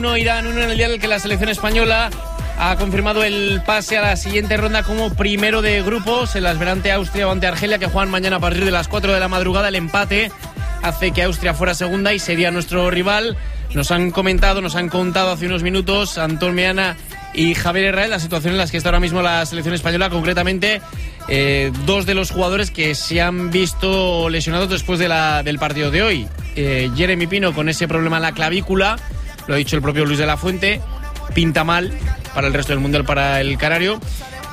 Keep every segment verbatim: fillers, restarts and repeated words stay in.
uno Irán uno en el día en el que la selección española ha confirmado el pase a la siguiente ronda como primero de grupos. En las verán ante Austria o ante Argelia, que juegan mañana a partir de las cuatro de la madrugada. El empate hace que Austria fuera segunda y sería nuestro rival. Nos han comentado, nos han contado hace unos minutos Antón Meana y Javier Herrera la situación en la que está ahora mismo la selección española, concretamente eh, dos de los jugadores que se han visto lesionados después de la, del partido de hoy. Eh, Jeremy Pino con ese problema en la clavícula, lo ha dicho el propio Luis de la Fuente, pinta mal para el resto del mundial para el canario.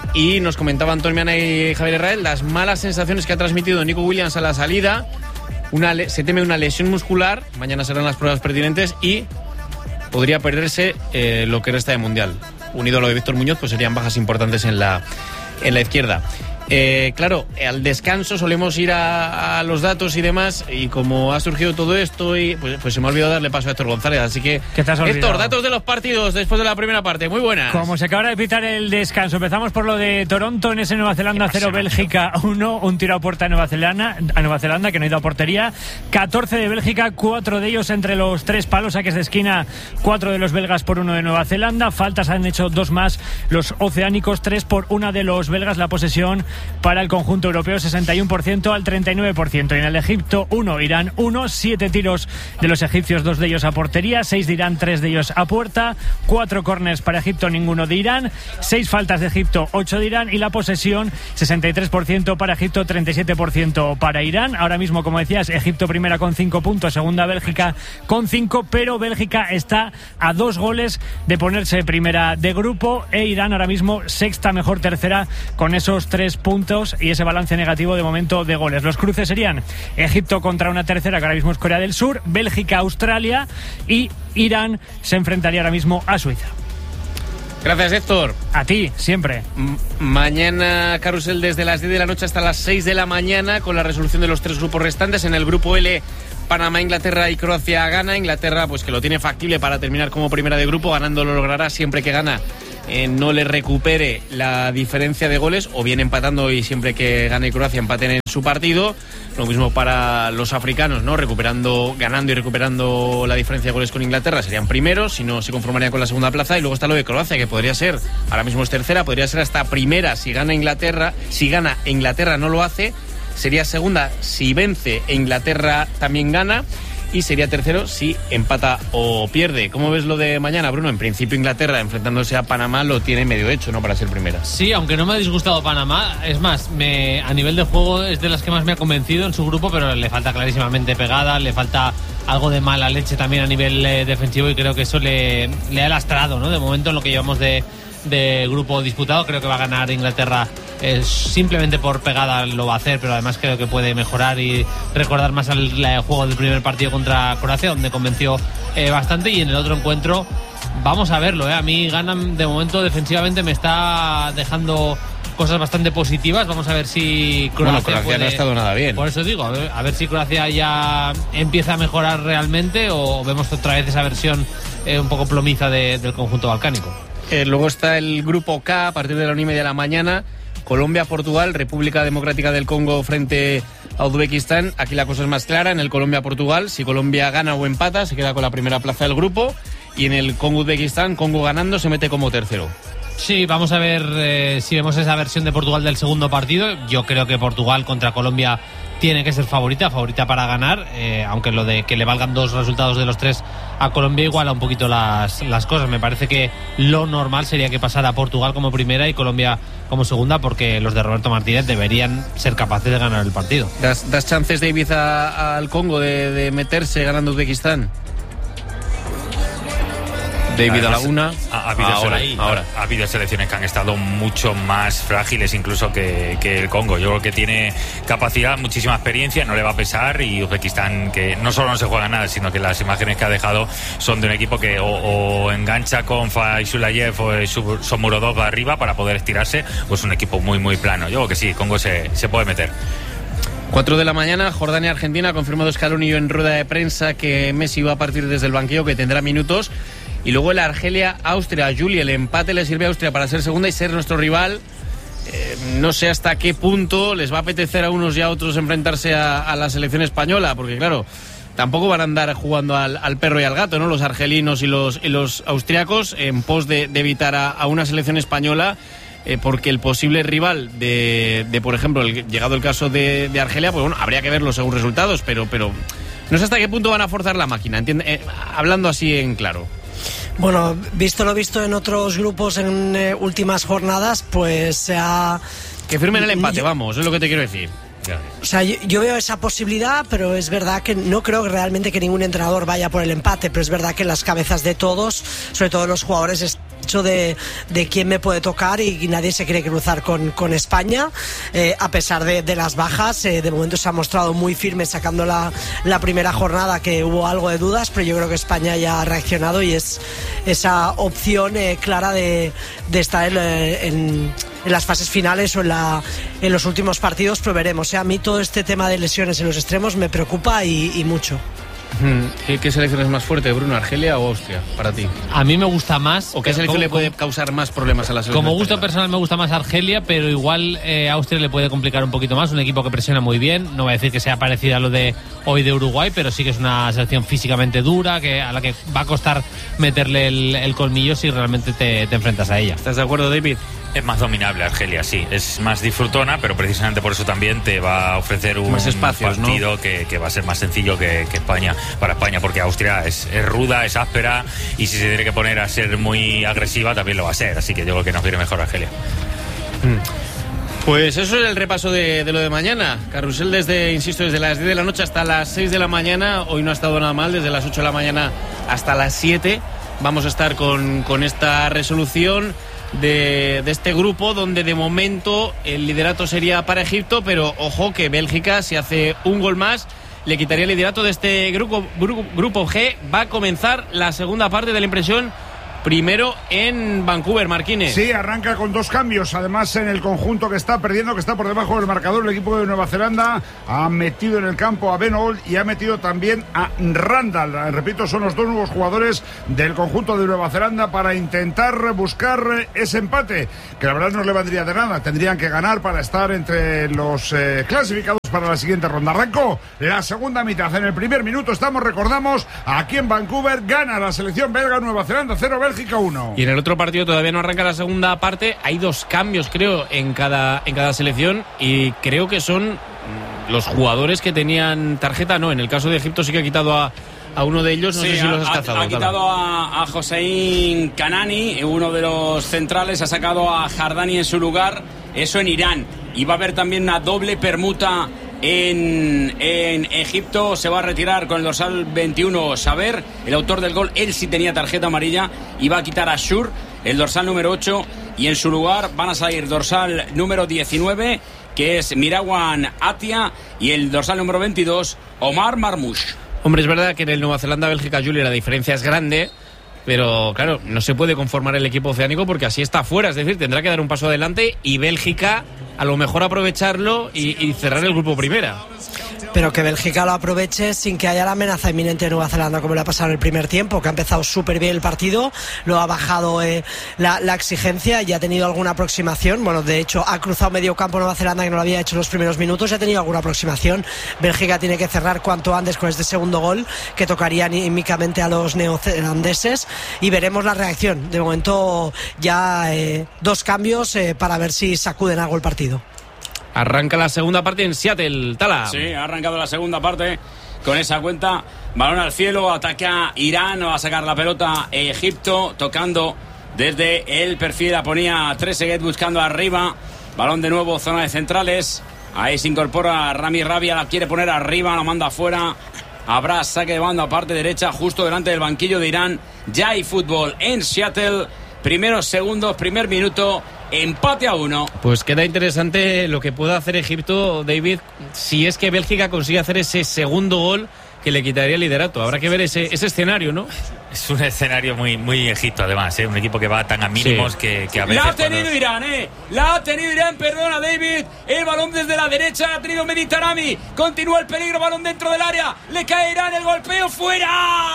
Y nos comentaba Antón Meana y Javier Herrera las malas sensaciones que ha transmitido Nico Williams a la salida. Una, se teme una lesión muscular, mañana serán las pruebas pertinentes y podría perderse eh, lo que resta de mundial. Unido a lo de Víctor Muñoz, pues serían bajas importantes en la, en la izquierda. Eh, claro, al descanso solemos ir a, a los datos y demás, y como ha surgido todo esto, y pues, pues se me ha olvidado darle paso a Héctor González, así que ¿Qué te has olvidado? Héctor, datos de los partidos después de la primera parte, muy buenas. Como se acaba de pitar el descanso, empezamos por lo de Toronto en ese Nueva Zelanda cero, Bélgica uno, un tiro a puerta a Nueva Zelanda, a Nueva Zelanda que no ha ido a portería, catorce de Bélgica, cuatro de ellos entre los tres palos, saques de esquina, cuatro de los belgas por uno de Nueva Zelanda, faltas han hecho dos más los oceánicos, tres por una de los belgas, la posesión para el conjunto europeo sesenta y uno por ciento al treinta y nueve por ciento. Y en el Egipto uno, Irán uno, siete tiros de los egipcios, dos de ellos a portería, seis de Irán, tres de ellos a puerta, cuatro córners para Egipto, ninguno de Irán, seis faltas de Egipto, ocho de Irán, y la posesión sesenta y tres por ciento para Egipto, treinta y siete por ciento para Irán. Ahora mismo, como decías, Egipto primera con cinco puntos, segunda Bélgica con cinco, pero Bélgica está a dos goles de ponerse primera de grupo, e Irán ahora mismo sexta mejor tercera con esos tres puntos y ese balance negativo de momento de goles. Los cruces serían Egipto contra una tercera que ahora mismo es Corea del Sur, Bélgica, Australia, y Irán se enfrentaría ahora mismo a Suiza. Gracias, Héctor. A ti, siempre. M- mañana carrusel desde las diez de la noche hasta las seis de la mañana con la resolución de los tres grupos restantes. En el grupo L, Panamá, Inglaterra y Croacia gana. Inglaterra, pues que lo tiene factible para terminar como primera de grupo, ganando lo logrará. Siempre que gana eh, no le recupere la diferencia de goles, o bien empatando y siempre que gane Croacia empaten en su partido. Lo mismo para los africanos, ¿no? Recuperando, ganando y recuperando la diferencia de goles con Inglaterra serían primeros, si no se conformarían con la segunda plaza. Y luego está lo de Croacia, que podría ser, ahora mismo es tercera, podría ser hasta primera si gana Inglaterra. Si gana Inglaterra no lo hace, sería segunda si vence e Inglaterra también gana, y sería tercero si empata o pierde. ¿Cómo ves lo de mañana, Bruno? En principio Inglaterra enfrentándose a Panamá lo tiene medio hecho, ¿no?, para ser primera. Sí, aunque no me ha disgustado Panamá, es más, me, a nivel de juego es de las que más me ha convencido en su grupo, pero le falta clarísimamente pegada, le falta algo de mala leche también a nivel eh, defensivo, y creo que eso le, le ha lastrado, ¿no? De momento en lo que llevamos de, de grupo disputado, creo que va a ganar Inglaterra. Eh, simplemente por pegada lo va a hacer, pero además creo que puede mejorar y recordar más al juego del primer partido contra Croacia, donde convenció eh, bastante. Y en el otro encuentro vamos a verlo, ¿eh? A mí Ghana de momento defensivamente me está dejando cosas bastante positivas. Vamos a ver si Croacia, bueno, Croacia puede... no ha estado nada bien. Por eso digo, a ver, a ver si Croacia ya empieza a mejorar realmente, o vemos otra vez esa versión eh, un poco plomiza de, del conjunto balcánico. Eh, luego está el grupo K a partir de la una y media de la mañana. Colombia, Portugal, República Democrática del Congo frente a Uzbekistán. Aquí la cosa es más clara. En el Colombia-Portugal, si Colombia gana o empata, se queda con la primera plaza del grupo. Y en el Congo-Uzbekistán, Congo ganando, se mete como tercero. Sí, vamos a ver eh, si vemos esa versión de Portugal del segundo partido. Yo creo que Portugal contra Colombia tiene que ser favorita, favorita para ganar, eh, aunque lo de que le valgan dos resultados de los tres a Colombia iguala un poquito las, las cosas. Me parece que lo normal sería que pasara Portugal como primera y Colombia como segunda, porque los de Roberto Martínez deberían ser capaces de ganar el partido. ¿Das, das chances, David, a, al Congo de, de meterse ganando Uzbekistán? David a la una. Ha, ha, habido ahora, sele- ahora. ha habido selecciones que han estado mucho más frágiles incluso que, que el Congo. Yo creo que tiene capacidad, muchísima experiencia, no le va a pesar. Y Uzbekistán, que no solo no se juega nada, sino que las imágenes que ha dejado son de un equipo que o, o engancha con Faisulayev o Shomurodov arriba para poder estirarse, o es un equipo muy muy plano. Yo creo que sí, Congo se, se puede meter. cuatro de la mañana, Jordania-Argentina. Ha confirmado Scaloni en rueda de prensa que Messi va a partir desde el banquillo, que tendrá minutos. Y luego el Argelia-Austria. Juli, el empate le sirve a Austria para ser segunda y ser nuestro rival. Eh, no sé hasta qué punto les va a apetecer a unos y a otros enfrentarse a, a la selección española, porque claro, tampoco van a andar jugando al, al perro y al gato, ¿no? Los argelinos y los, y los austriacos, en pos de, de evitar a, a una selección española, eh, porque el posible rival de, de por ejemplo, el, llegado el caso de, de Argelia, pues bueno, habría que verlo según resultados, pero, pero no sé hasta qué punto van a forzar la máquina, entiende, eh, hablando así en claro. Bueno, visto lo visto en otros grupos en eh, últimas jornadas, pues se ha... Que firmen el empate, yo... vamos, es lo que te quiero decir. O sea, yo, yo veo esa posibilidad, pero es verdad que no creo que realmente que ningún entrenador vaya por el empate, pero es verdad que en las cabezas de todos, sobre todo los jugadores, es hecho de, de quién me puede tocar y, y nadie se quiere cruzar con, con España, eh, a pesar de, de las bajas. Eh, de momento se ha mostrado muy firme sacando la, la primera jornada, que hubo algo de dudas, pero yo creo que España ya ha reaccionado y es esa opción eh, clara de, de estar en, en, en las fases finales o en, la, en los últimos partidos, pero veremos. A mí todo este tema de lesiones en los extremos me preocupa y, y mucho. ¿Qué, ¿Qué selección es más fuerte, Bruno, Argelia o Austria, para ti? A mí me gusta más... ¿O qué selección como, le puede causar más problemas a la selección? Como gusto española? Personal me gusta más Argelia, pero igual eh, Austria le puede complicar un poquito más, un equipo que presiona muy bien. No voy a decir que sea parecido a lo de hoy de Uruguay, pero sí que es una selección físicamente dura, que a la que va a costar meterle el, el colmillo si realmente te, te enfrentas a ella. ¿Estás de acuerdo, David? Es más dominable Argelia, sí. Es más disfrutona, pero precisamente por eso también te va a ofrecer un espacios, partido, ¿no? que, que va a ser más sencillo que, que España, para España, porque Austria es, es ruda, es áspera, y si se tiene que poner a ser muy agresiva también lo va a ser. Así que yo creo que nos viene mejor Argelia. Pues eso es el repaso de, de lo de mañana. Carrusel desde, insisto, desde las diez de la noche hasta las seis de la mañana. Hoy no ha estado nada mal, desde las ocho de la mañana hasta las siete. Vamos a estar con, con esta resolución de, de este grupo, donde de momento el liderato sería para Egipto, pero ojo que Bélgica, si hace un gol más, le quitaría el liderato de este grupo, grupo, grupo G. Va a comenzar la segunda parte de la impresión, primero en Vancouver, Marquines. Sí, arranca con dos cambios. Además, en el conjunto que está perdiendo, que está por debajo del marcador, el equipo de Nueva Zelanda ha metido en el campo a Ben Holt y ha metido también a Randall. Repito, son los dos nuevos jugadores del conjunto de Nueva Zelanda para intentar buscar ese empate, que la verdad no le vendría de nada. Tendrían que ganar para estar entre los eh, clasificados para la siguiente ronda. Arrancó la segunda mitad. En el primer minuto estamos, recordamos, aquí en Vancouver, gana la selección belga. Nueva Zelanda cero, Bélgica uno. Y en el otro partido todavía no arranca la segunda parte. Hay dos cambios, creo, en cada, en cada selección, y creo que son los jugadores que tenían tarjeta. No, en el caso de Egipto sí que ha quitado a, a uno de ellos. No sí, sé si ha, los has cazado. Ha, ha quitado a, a Hossein Kanani, uno de los centrales. Ha sacado a Jardani en su lugar. Eso en Irán. Y va a haber también una doble permuta en, en Egipto. Se va a retirar con el dorsal veintiuno Saber, el autor del gol. Él sí tenía tarjeta amarilla y va a quitar a Shur, el dorsal número ocho, y en su lugar van a salir dorsal número diecinueve, que es Mirawan Atia, y el dorsal número veintidós, Omar Marmoush. Hombre, es verdad que en el Nueva Zelanda-Bélgica, Julia, la diferencia es grande, pero claro, no se puede conformar el equipo oceánico porque así está fuera. Es decir, tendrá que dar un paso adelante y Bélgica a lo mejor aprovecharlo y, y cerrar el grupo primera. Pero que Bélgica lo aproveche sin que haya la amenaza inminente de Nueva Zelanda, como le ha pasado en el primer tiempo, que ha empezado súper bien el partido, lo ha bajado eh, la, la exigencia y ha tenido alguna aproximación. Bueno, de hecho ha cruzado medio campo Nueva Zelanda, que no lo había hecho en los primeros minutos, y ha tenido alguna aproximación. Bélgica tiene que cerrar cuanto antes con este segundo gol, que tocaría anímicamente a los neozelandeses, y veremos la reacción. De momento ya eh, dos cambios eh, para ver si sacuden algo el partido. Arranca la segunda parte en Seattle, Tala. Sí, ha arrancado la segunda parte con esa cuenta. Balón al cielo, ataca Irán, va a sacar la pelota Egipto, tocando desde el perfil. La ponía Trezeguet buscando arriba. Balón de nuevo, zona de centrales. Ahí se incorpora Rami Rabia, la quiere poner arriba, la manda afuera. Habrá saque de banda, parte derecha, justo delante del banquillo de Irán. Ya hay fútbol en Seattle. Primeros segundos, primer minuto, empate a uno. Pues queda interesante lo que pueda hacer Egipto, David, si es que Bélgica consigue hacer ese segundo gol que le quitaría el liderato. Habrá que ver ese, ese escenario, ¿no? Es un escenario muy, muy Egipto, además, ¿eh? Un equipo que va tan a mínimos, sí, que, que a veces... La ha tenido cuando... Irán, ¿eh? La ha tenido Irán, perdona, David. El balón desde la derecha, ha tenido Meditarami. Continúa el peligro, balón dentro del área. Le cae Irán, el golpeo, ¡fuera!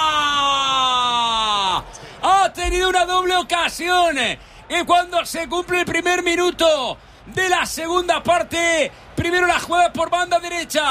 Ha tenido una doble ocasión. Y cuando se cumple el primer minuto de la segunda parte, primero la juega por banda derecha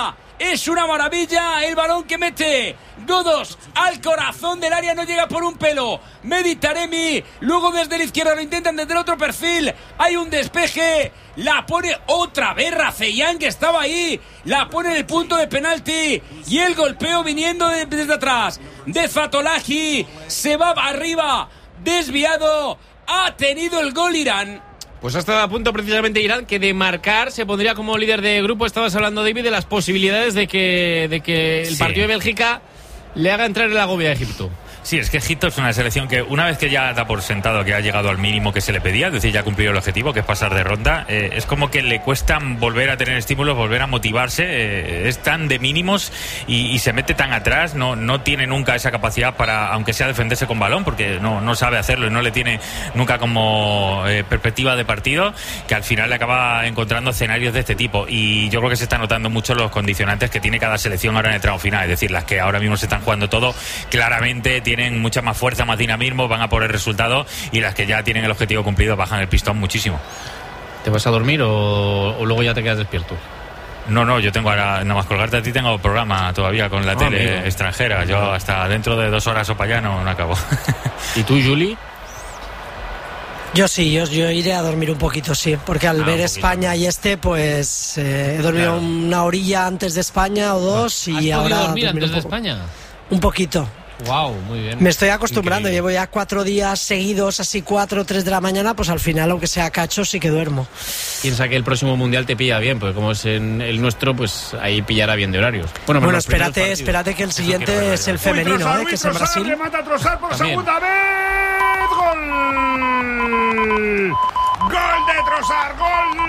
Es una maravilla el balón que mete Godos al corazón del área, no llega por un pelo. Mehdi Taremi, luego desde la izquierda lo intentan desde el otro perfil. Hay un despeje, la pone otra vez Rafeyan, que estaba ahí. La pone en el punto de penalti y el golpeo viniendo de, desde atrás de Fatolahi. Se va arriba, desviado. Ha tenido el gol Irán. Pues ha estado a punto precisamente Irán, que de marcar se pondría como líder de grupo. Estabas hablando, David, de las posibilidades de que, de que el sí. partido de Bélgica le haga entrar en la agobia a Egipto. Sí, es que Egipto es una selección que una vez que ya da por sentado que ha llegado al mínimo que se le pedía, es decir, ya ha cumplido el objetivo, que es pasar de ronda, eh, es como que le cuesta volver a tener estímulos, volver a motivarse, eh, es tan de mínimos y, y se mete tan atrás, no, no tiene nunca esa capacidad para, aunque sea defenderse con balón, porque no, no sabe hacerlo y no le tiene nunca como eh, perspectiva de partido, que al final le acaba encontrando escenarios de este tipo. Y yo creo que se está notando mucho los condicionantes que tiene cada selección ahora en el tramo final, es decir, las que ahora mismo se están jugando todo, claramente tienen mucha más fuerza, más dinamismo, van a por el resultado, y las que ya tienen el objetivo cumplido bajan el pistón muchísimo. ¿Te vas a dormir o, o luego ya te quedas despierto? No, no, yo tengo ahora, nada más colgarte a ti, tengo programa todavía con la ah, tele amigo. extranjera. Yo hasta dentro de dos horas o para allá no, no acabo. ¿Y tú, Juli? Yo sí, yo, yo iré a dormir un poquito, sí, porque al Ah, ver un España y este, pues eh, he dormido Claro. una orilla antes de España o dos y ¿Has ahora podido dormir dormir antes un de poco. España? Un poquito. Wow, muy bien. Me estoy acostumbrando, Increíble. llevo ya cuatro días seguidos, así cuatro o tres de la mañana, pues al final, aunque sea cacho, sí que duermo. Piensa que el próximo mundial te pilla bien, porque como es en el nuestro, pues ahí pillará bien de horarios. Bueno, Bueno, los primeros espérate, partidos. espérate que el quiero siguiente ver, es el Uy, femenino, Trossard, ¿eh? uy, Que es en Trossard, Brasil. remata a Trossard por También. segunda vez. Gol. Gol de Trossard, gol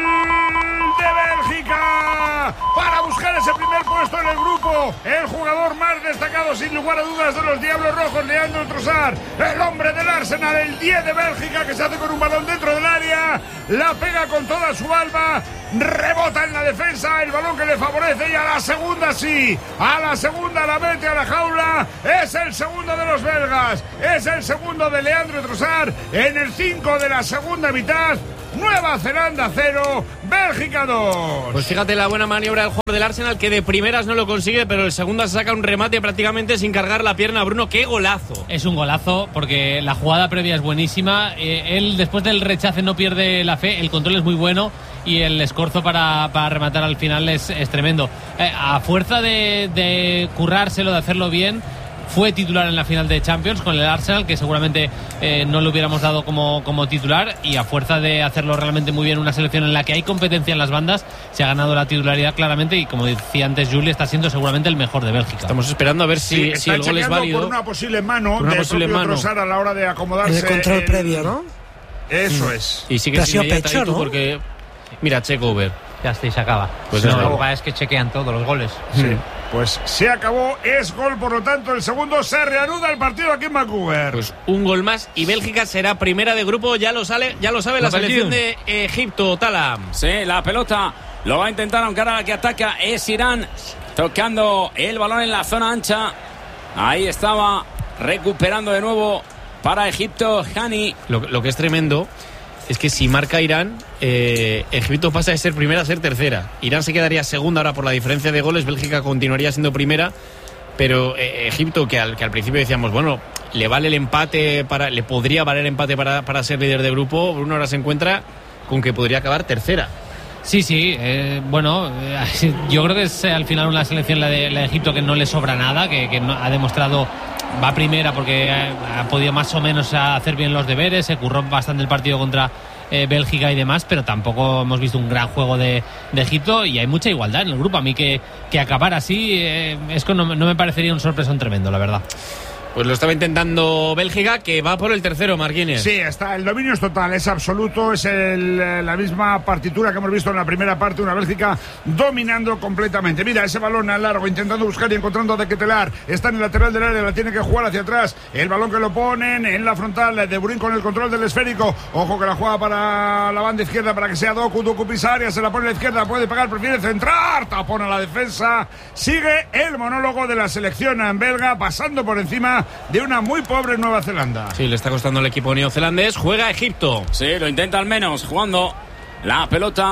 de Bélgica para buscar ese primer puesto en el grupo. El jugador más destacado, sin lugar a dudas, de los Diablos Rojos, Leandro Trossard, el hombre del Arsenal, el diez de Bélgica, que se hace con un balón dentro del área, la pega con toda su alma, rebota en la defensa, el balón que le favorece, y a la segunda sí, a la segunda la mete a la jaula. Es el segundo de los belgas, es el segundo de Leandro Trossard en el cinco de la segunda mitad. Nueva Zelanda cero, Bélgica dos. Pues fíjate la buena maniobra del jugador del Arsenal, que de primeras no lo consigue, pero el segundo se saca un remate prácticamente sin cargar la pierna. Bruno, qué golazo. Es un golazo porque la jugada previa es buenísima. Eh, él, después del rechace, no pierde la fe. El control es muy bueno y el escorzo para, para rematar al final es, es tremendo. Eh, a fuerza de, de currárselo, de hacerlo bien, fue titular en la final de Champions con el Arsenal, que seguramente eh, no lo hubiéramos dado como, como titular, y a fuerza de hacerlo realmente muy bien, una selección en la que hay competencia en las bandas, se ha ganado la titularidad claramente, y como decía antes Juli, está siendo seguramente el mejor de Bélgica. Estamos esperando a ver si, Sí, si está el gol es chequeando válido. por una posible mano Por una del posible propio mano. Trossard a la hora de acomodarse. En el control en- previo, ¿no? Eso es. Y sí que Pero ha es sido inmediata pecho, y tú, ¿no? porque mira, check over. Ya está, y se acaba. Pues no, es lo gol. que pasa es que chequean todos los goles. Sí, pues se acabó, es gol, por lo tanto el segundo, se reanuda el partido aquí en Vancouver. Pues un gol más y Bélgica será primera de grupo, ya lo sale, ya lo sabe la Lo selección perdido. de Egipto, Tala. Sí, la pelota lo va a intentar, aunque ahora la que ataca es Irán, tocando el balón en la zona ancha. Ahí estaba, recuperando de nuevo para Egipto, Hani. Lo, lo que es tremendo es que si marca Irán, eh, Egipto pasa de ser primera a ser tercera. Irán se quedaría segunda ahora por la diferencia de goles, Bélgica continuaría siendo primera, pero eh, Egipto, que al, que al principio decíamos, bueno, le vale el empate, para, le podría valer empate para, para ser líder de grupo, Bruno ahora se encuentra con que podría acabar tercera. Sí, sí, eh, bueno, eh, yo creo que es eh, al final una selección, la de, la de Egipto, que no le sobra nada, que, que no, ha demostrado, va primera porque ha, ha podido más o menos hacer bien los deberes, se curró bastante el partido contra eh, Bélgica y demás, pero tampoco hemos visto un gran juego de, de Egipto, y hay mucha igualdad en el grupo. A mí que, que acabar así eh, es que no, no me parecería un sorpresón tremendo, la verdad. Pues lo estaba intentando Bélgica, que va por el tercero, Marquínez. Sí, está, el dominio es total, es absoluto, es el, eh, la misma partitura que hemos visto en la primera parte, una Bélgica dominando completamente. Mira, ese balón al largo, intentando buscar y encontrando a De Ketelaar, está en el lateral del área, la tiene que jugar hacia atrás, el balón que lo ponen en la frontal, De Bruyne con el control del esférico, ojo que la juega para la banda izquierda, para que sea Doku, Doku pisa área, se la pone a la izquierda, puede pegar, prefiere centrar, tapón a la defensa. Sigue el monólogo de la selección belga, pasando por encima de una muy pobre Nueva Zelanda. Sí, le está costando al equipo neozelandés. Juega Egipto. Sí, lo intenta al menos, jugando la pelota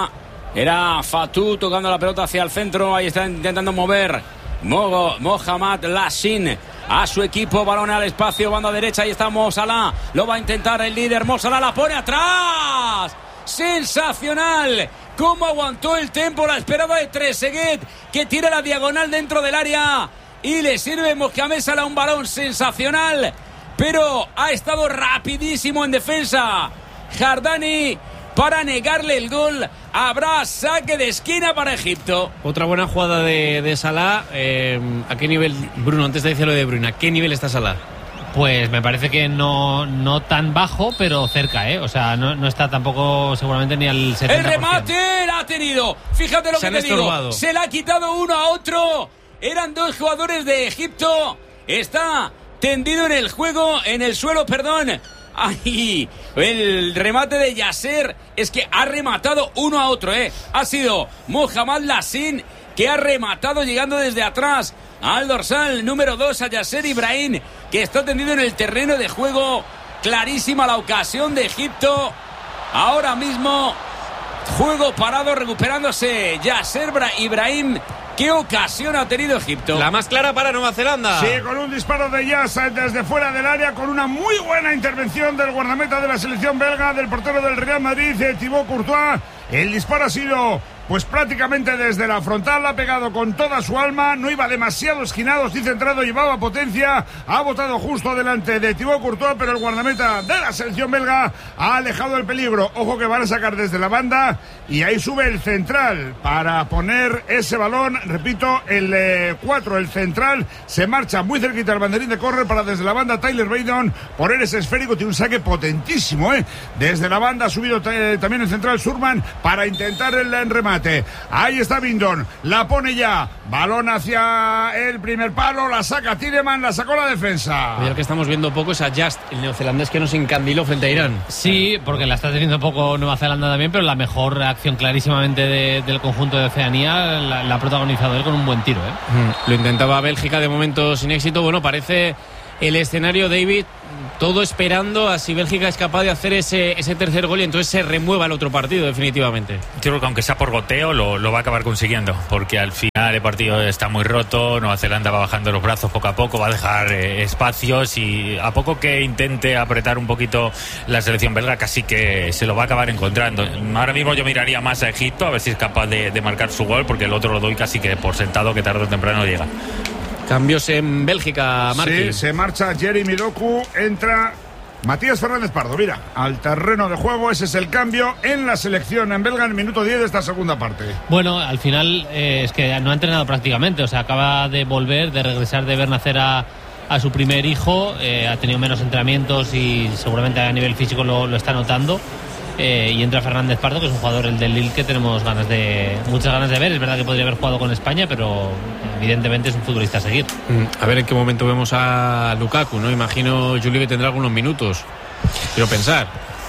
Era Fatou tocando la pelota hacia el centro. Ahí está intentando mover Mo, Mohamed Lassin a su equipo. Balón al espacio, banda derecha. Ahí está Mo Salah. Lo va a intentar el líder. Mo Salah la pone atrás. Sensacional. Cómo aguantó el tiempo. La esperada de Trezeguet, que tira la diagonal dentro del área. Y le sirve Mohamed Salah un balón sensacional. Pero ha estado rapidísimo en defensa Jardani para negarle el gol. Habrá saque de esquina para Egipto. Otra buena jugada de, de Salah. Eh, ¿A qué nivel, Bruno, antes de decir lo de Bruno, a qué nivel está Salah? Pues me parece que no, no tan bajo, pero cerca, ¿eh? O sea, no, no está tampoco seguramente ni al setenta por ciento. El remate la ha tenido. Fíjate lo Se que te estorbado. digo. Se la ha quitado uno a otro. Eran dos jugadores de Egipto. Está tendido en el juego, en el suelo, perdón. Ay, el remate de Yasser es que ha rematado uno a otro, ¿eh? Ha sido Mohamed Lassin que ha rematado llegando desde atrás al dorsal número dos, a Yasser Ibrahim, que está tendido en el terreno de juego. Clarísima la ocasión de Egipto. Ahora mismo, juego parado, recuperándose Yasser Ibrahim. ¿Qué ocasión ha tenido Egipto? La más clara para Nueva Zelanda. Sí, con un disparo de Yasser desde fuera del área, con una muy buena intervención del guardameta de la selección belga, del portero del Real Madrid, Thibaut Courtois. El disparo ha sido pues prácticamente desde la frontal, ha pegado con toda su alma, no iba demasiado esquinado, sí centrado, llevaba potencia, ha botado justo delante de Thibaut Courtois, pero el guardameta de la selección belga ha alejado el peligro. Ojo que van a sacar desde la banda y ahí sube el central para poner ese balón, repito, el cuatro, eh, el central, se marcha muy cerquita al banderín de córner para desde la banda Tyler Baydon poner ese esférico, tiene un saque potentísimo, eh, desde la banda ha subido t- también el central Surman para intentar el remate. Ahí está Bindon, la pone ya, balón hacia el primer palo, la saca Tiedemann, la sacó la defensa. Hoy el que estamos viendo poco es a Just, el neozelandés que nos encandiló frente a Irán. Sí, porque la está teniendo poco Nueva Zelanda también, pero la mejor acción clarísimamente de, del conjunto de Oceanía la, la ha protagonizado él con un buen tiro, ¿eh? Mm, lo intentaba Bélgica, de momento sin éxito. Bueno, parece el escenario, David, todo esperando a si Bélgica es capaz de hacer ese, ese tercer gol y entonces se remueva el otro partido definitivamente. Yo creo que aunque sea por goteo lo, lo va a acabar consiguiendo, porque al final el partido está muy roto, Nueva Zelanda va bajando los brazos poco a poco, va a dejar eh, espacios y a poco que intente apretar un poquito la selección belga casi que se lo va a acabar encontrando. Ahora mismo yo miraría más a Egipto a ver si es capaz de, de marcar su gol, porque el otro lo doy casi que por sentado que tarde o temprano llega. Cambios en Bélgica, Marqui. Sí, se marcha Jeremy Doku, entra Matías Fernández Pardo, mira, al terreno de juego. Ese es el cambio en la selección en belga en el minuto diez de esta segunda parte. Bueno, al final eh, es que no ha entrenado prácticamente, o sea, acaba de volver, de regresar de ver nacer a, a su primer hijo, eh, ha tenido menos entrenamientos y seguramente a nivel físico lo, lo está notando. Eh, y entra Fernández Pardo, que es un jugador, el del Lille, que tenemos ganas de muchas ganas de ver. Es verdad que podría haber jugado con España, pero evidentemente es un futbolista a seguir. A ver en qué momento vemos a Lukaku, ¿no? Imagino, Julio, que tendrá algunos minutos. Quiero pensar.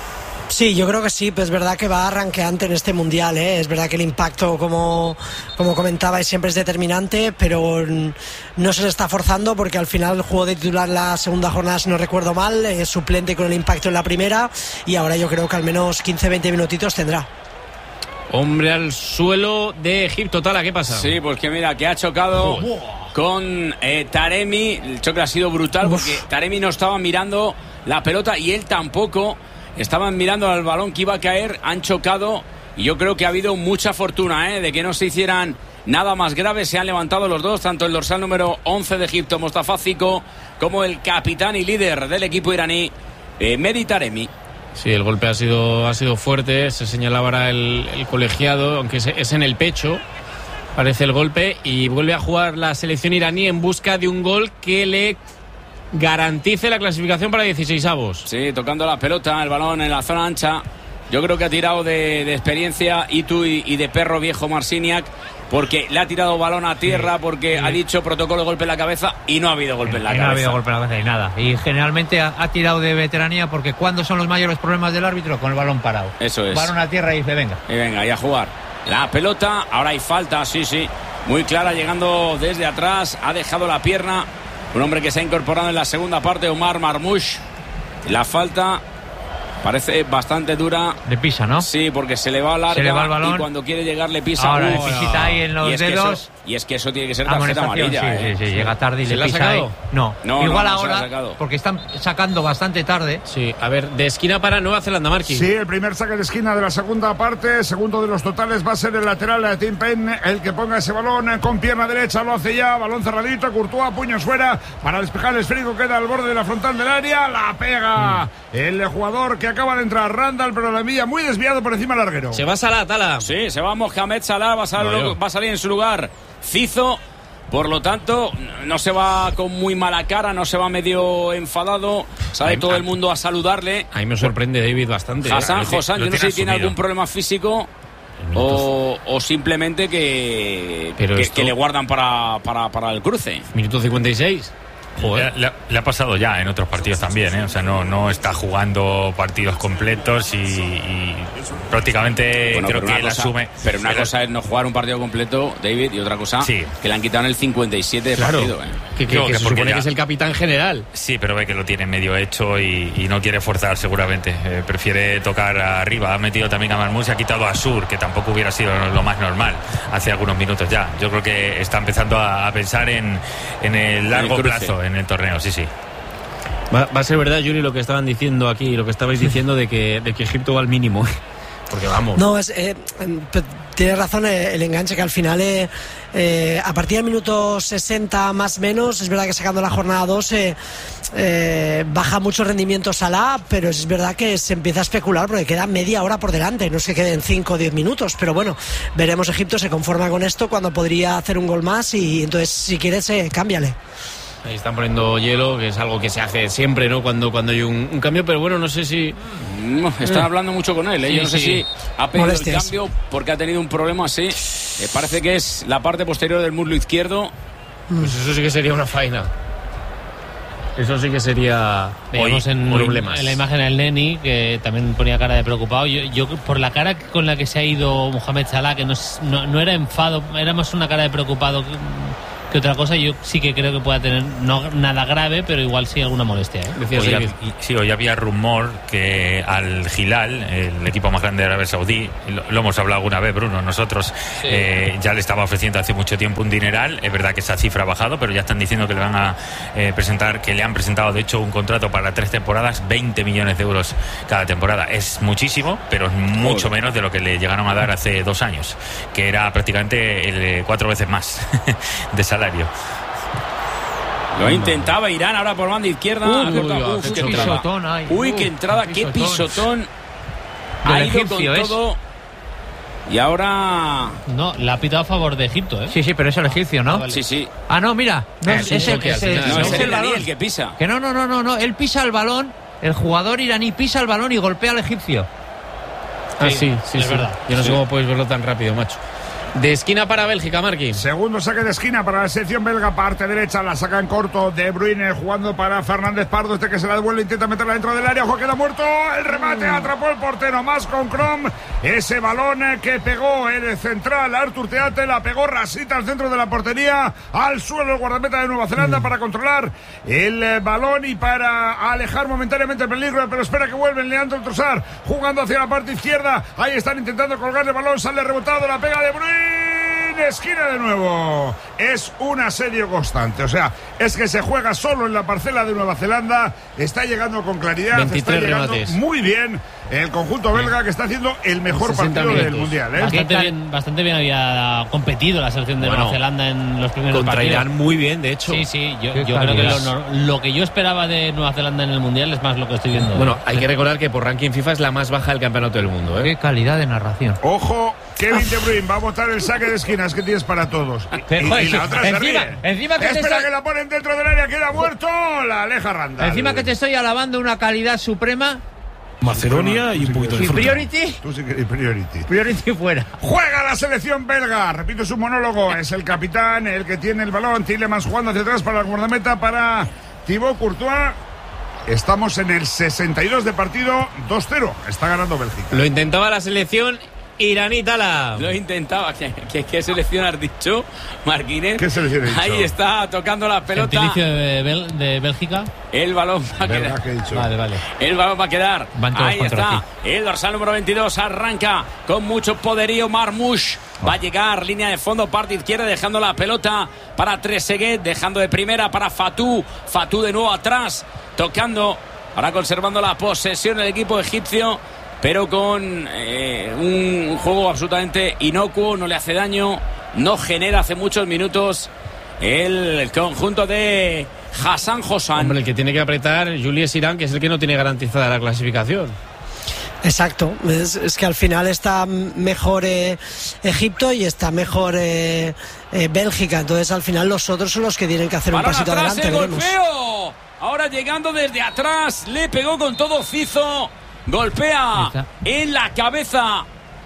Sí, yo creo que sí, pero es verdad que va arranqueante en este mundial, ¿eh? Es verdad que el impacto, como, como comentabais, siempre es determinante, pero no se le está forzando porque al final el juego de titular la segunda jornada, si no recuerdo mal, es suplente con el impacto en la primera y ahora yo creo que al menos quince veinte minutitos tendrá. Hombre al suelo de Egipto, Tala, ¿qué pasa? Sí, pues que mira, que ha chocado oh. con eh, Taremi. El choque ha sido brutal Uf. porque Taremi no estaba mirando la pelota y él tampoco. Estaban mirando al balón que iba a caer, han chocado y yo creo que ha habido mucha fortuna, ¿eh? de que no se hicieran nada más grave. Se han levantado los dos, tanto el dorsal número once de Egipto, Mostafa Ziko, como el capitán y líder del equipo iraní, eh, Mehdi Taremi. Sí, el golpe ha sido, ha sido fuerte, se señalaba ahora el, el colegiado, aunque es, es en el pecho, parece el golpe, y vuelve a jugar la selección iraní en busca de un gol que le garantice la clasificación para dieciseisavos. Sí, tocando la pelota, el balón en la zona ancha. Yo creo que ha tirado de, de experiencia Itu y, y de perro viejo Marciniak, porque le ha tirado balón a tierra, porque sí. ha dicho protocolo golpe en la cabeza y no ha habido golpe en la y cabeza. No ha habido golpe en la cabeza y nada. Y generalmente ha, ha tirado de veteranía, porque ¿cuándo son los mayores problemas del árbitro? Con el balón parado. Eso es. Balón a tierra y dice venga. Y venga, y a jugar. La pelota, ahora hay falta, sí, sí. Muy clara, llegando desde atrás, ha dejado la pierna. Un hombre que se ha incorporado en la segunda parte, Omar Marmoush. La falta Parece bastante dura. Le pisa, ¿no? Sí, porque se le va larga se le va el balón y cuando quiere llegar le pisa. Ahora le pisita ahí en los y dedos. Eso, y es que eso tiene que ser tarjeta amarilla. Sí, ¿eh? sí, sí, llega tarde y ¿Se le la ha pisa sacado? ahí. No, no igual no, no ahora, porque están sacando bastante tarde. Sí, a ver, de esquina para Nueva Zelanda, Marqui. Sí, el primer saque de esquina de la segunda parte, segundo de los totales va a ser el lateral de Tim Payne, el que ponga ese balón con pierna derecha, lo hace ya, balón cerradito, Courtois, puños fuera, para despejar el esférico, queda al borde de la frontal del área, la pega mm. el jugador que acaba de entrar, Randall, pero la envía muy desviado por encima del larguero. Se va Salah, Tala. Sí, se va Mohamed Salah, va a, sal- no, va a salir en su lugar Cizo. Por lo tanto, no se va con muy mala cara, no se va medio enfadado, sale todo el mundo a saludarle. A mí me sorprende David bastante. Hassan, ¿eh? Josán, yo no sé si tiene algún problema físico o, o simplemente que, que, esto... que le guardan para, para, para el cruce. Minuto cincuenta y seis. Le, le, le ha pasado ya en otros partidos también, ¿eh? O sea, no, no está jugando partidos completos y, y prácticamente bueno, creo que él cosa, asume. Pero una pero... cosa es no jugar un partido completo, David, y otra cosa sí. que le han quitado en el cincuenta y siete de claro. partido. ¿eh? Que, que, no, que, que se supone ya... que es el capitán general. Sí, pero ve que lo tiene medio hecho y, y no quiere forzar seguramente. Eh, prefiere tocar arriba. Ha metido también a Marmoush, ha quitado a Sur, que tampoco hubiera sido lo más normal hace algunos minutos ya. Yo creo que está empezando a, a pensar en, en el largo el plazo en el torneo, sí, sí. Va, va a ser verdad, Yuri, lo que estaban diciendo aquí, lo que estabais diciendo de que, de que Egipto va al mínimo. Porque vamos. No, es, eh, tienes razón, eh, el enganche que al final, eh, eh, a partir del minuto sesenta más o menos, es verdad que sacando la jornada dos eh, eh, baja mucho rendimiento Salah, pero es verdad que se empieza a especular porque queda media hora por delante, no se queden cinco o diez minutos, pero bueno, veremos. Egipto se conforma con esto cuando podría hacer un gol más y entonces si quieres, eh, cámbiale. Ahí están poniendo hielo, que es algo que se hace siempre, ¿no? Cuando, cuando hay un, un cambio, pero bueno, no sé si... No, están eh. hablando mucho con él, ¿eh? Sí, Yo no sé sí. si ha pedido Molestias. el cambio porque ha tenido un problema así. Eh, parece que es la parte posterior del muslo izquierdo. Pues eso sí que sería una faena. Eso sí que sería... Veíamos en, problemas. en la imagen al Neni, que también ponía cara de preocupado. Yo, yo por la cara con la que se ha ido Mohamed Salah, que no, no, no era enfado, era más una cara de preocupado... Que, que otra cosa, yo sí que creo que pueda tener no nada grave, pero igual sí alguna molestia, ¿eh? Hoy, había, sí, hoy había rumor que al Hilal, el equipo más grande de Arabia Saudí, lo, lo hemos hablado alguna vez, Bruno, nosotros sí. eh, ya le estaba ofreciendo hace mucho tiempo un dineral. Es verdad que esa cifra ha bajado, pero ya están diciendo que le van a eh, presentar, que le han presentado de hecho un contrato para tres temporadas, veinte millones de euros cada temporada. Es muchísimo, pero es mucho menos de lo que le llegaron a dar hace dos años, que era prácticamente el, eh, cuatro veces más de salario. Lo intentaba Irán ahora por banda izquierda. Uy, uy, uy, Uf, qué pisotón hay. Uy, qué entrada, qué pisotón. Ha Del ido egipcio con es. todo. Y ahora... No, la ha pitado a favor de Egipto, ¿eh? Sí, sí, pero es el egipcio, ¿no? Ah, vale. Sí, sí. Ah, no, mira. No, ah, es, es, el, es, el, no, es, es el el balón. el que pisa. Que no, no, no, no, no. Él pisa el balón. El jugador iraní pisa el balón y golpea al egipcio. Ah, sí, sí, sí. Es sí. verdad. Yo no sí. sé cómo podéis verlo tan rápido, macho. De esquina para Bélgica, Marqui. Segundo saque de esquina para la selección belga, parte derecha, la saca en corto De Bruyne jugando para Fernández Pardo, este que se la devuelve, intenta meterla dentro del área, ojo, queda muerto, el remate, atrapó el portero, más con Krom, ese balón que pegó el central, Artur Teate, la pegó rasita al centro de la portería, al suelo el guardameta de Nueva Zelanda para controlar el balón y para alejar momentáneamente el peligro, pero espera que vuelven. Leandro Trossard jugando hacia la parte izquierda, ahí están intentando colgar el balón, sale rebotado, la pega De Bruyne, esquina de nuevo. Es un asedio constante, o sea, es que se juega solo en la parcela de Nueva Zelanda, está llegando con claridad, está llegando remates. Muy bien el conjunto belga, que está haciendo el mejor partido minutos. del Mundial, ¿eh? Bastante bien, bastante bien había competido la selección de bueno, Nueva Zelanda en los primeros contra partidos. Irán muy bien, de hecho. Sí, sí, yo, yo creo que lo, lo que yo esperaba de Nueva Zelanda en el Mundial es más lo que estoy viendo. Bueno, hay que recordar que por ranking FIFA es la más baja del campeonato del mundo, ¿eh? Qué calidad de narración. Ojo, Kevin De Bruyne va a botar el saque de esquinas que tienes para todos. Y, y la otra encima, se ríe. Encima que Espera te que la ponen dentro del área, queda muerto, la aleja Randall. Encima que te estoy alabando una calidad suprema. Macedonia y un poquito de ¿Y fruta. Priority? Tú sí que Priority. Priority fuera. Juega la selección belga. Repito su monólogo. Es el capitán, el que tiene el balón. Tielemans jugando hacia atrás para la guardameta, para Thibaut Courtois. Estamos en el sesenta y dos de partido, dos cero. Está ganando Bélgica. Lo intentaba la selección iraní, Tala. Lo intentaba. ¿Qué, qué, qué selección has dicho, Marquines? ¿Qué selección he dicho? Ahí está, tocando la pelota. Gentilicio de, Bel, de Bélgica. El balón va a quedar. Que he dicho. Vale, vale. El balón va a quedar. Ahí está. Aquí. El dorsal número veintidós arranca con mucho poderío. Marmoush va a llegar. Línea de fondo, parte izquierda, dejando la pelota para Trezeguet. Dejando de primera para Fatou. Fatou de nuevo atrás. Tocando. Ahora conservando la posesión el equipo egipcio. Pero con eh, un juego absolutamente inocuo. No le hace daño. No genera hace muchos minutos el conjunto de Hassan Hosan. Hombre, el que tiene que apretar Julius Irán, que es el que no tiene garantizada la clasificación. Exacto, es, es que al final está mejor eh, Egipto y está mejor eh, eh, Bélgica, entonces al final los otros son los que tienen que hacer Balón un pasito atrás, adelante. el Veremos. golpeo. Ahora llegando desde atrás, le pegó con todo Cizo, golpea en la cabeza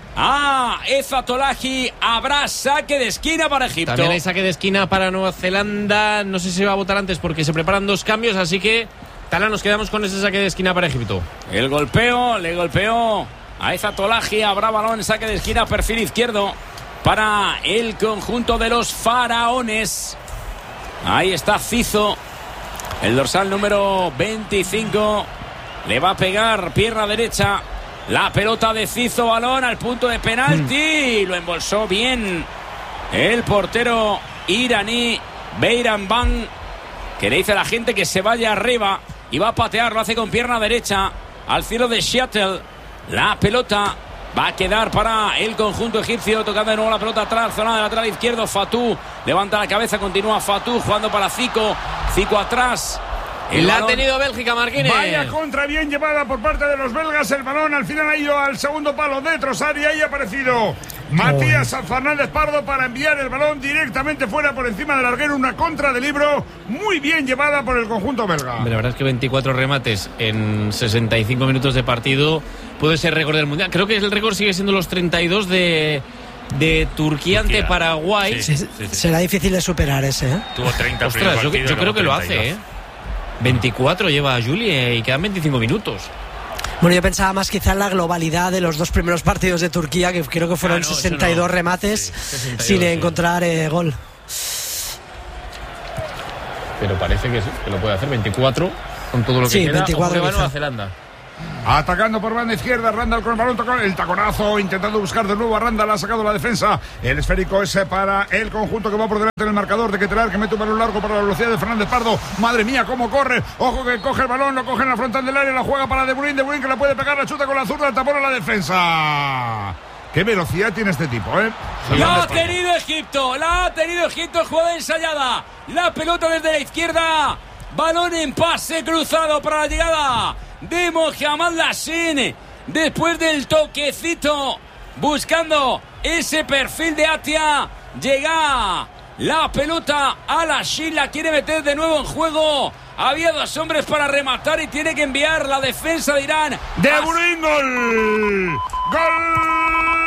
a Ezatolahi. Habrá saque de esquina para Egipto. También hay saque de esquina para Nueva Zelanda. No sé si se va a votar antes porque se preparan dos cambios, así que Tala, nos quedamos con ese saque de esquina para Egipto. El golpeo, le golpeó a Ezatolahi. Habrá balón, saque de esquina, perfil izquierdo para el conjunto de los faraones. Ahí está Cizo, el dorsal número veinticinco. Le va a pegar pierna derecha. La pelota de Cizo, balón al punto de penalti. Mm. Lo embolsó bien el portero iraní Beiranban, que le dice a la gente que se vaya arriba y va a patear. Lo hace con pierna derecha al cielo de Seattle. La pelota va a quedar para el conjunto egipcio. Tocando de nuevo la pelota atrás, zona de lateral izquierdo. Fatou levanta la cabeza, continúa Fatou jugando para Zico. Zico atrás. El la ha tenido Bélgica, Marquines. Vaya contra bien llevada por parte de los belgas. El balón al final ha ido al segundo palo de Trossard y ahí ha aparecido Matías Fernández Pardo para enviar el balón directamente fuera por encima del larguero. Una contra de Libro muy bien llevada por el conjunto belga. La verdad es que veinticuatro remates en sesenta y cinco minutos de partido puede ser récord del mundial. Creo que el récord sigue siendo los treinta y dos de, de Turquía, Turquía ante Paraguay. Sí, sí, sí. Será difícil de superar ese, ¿eh? Tuvo treinta. Ostras, yo, yo creo que lo hace, ¿eh? veinticuatro lleva Julie y quedan veinticinco minutos. Bueno, yo pensaba más quizá en la globalidad de los dos primeros partidos de Turquía, que creo que fueron ah, no, sesenta y dos no. remates sí, sesenta y dos, sin sí. encontrar eh, gol. Pero parece que, sí, que lo puede hacer veinticuatro con todo lo que sí, queda. veinticuatro va Nueva Zelanda. Atacando por banda izquierda, Randall con el balón, tocó el taconazo, intentando buscar de nuevo a Randall, ha sacado la defensa. El esférico ese para el conjunto que va por delante en el marcador de Ketelar, que mete un balón largo para la velocidad de Fernández Pardo. Madre mía, cómo corre. Ojo que coge el balón, lo coge en la frontal del área, la juega para De Bruyne, De Bruyne que la puede pegar, la chuta con la zurda, el tapón a la defensa. Qué velocidad tiene este tipo, ¿eh? La ha tenido Egipto, la ha tenido Egipto, jugada ensayada. La pelota desde la izquierda. Balón en pase cruzado para la llegada de Mohamed Lassin. Después del toquecito, buscando ese perfil de Atia, llega la pelota a Lassin, la quiere meter de nuevo en juego. Había dos hombres para rematar y tiene que enviar la defensa de Irán. De Bruyne, gol. Gol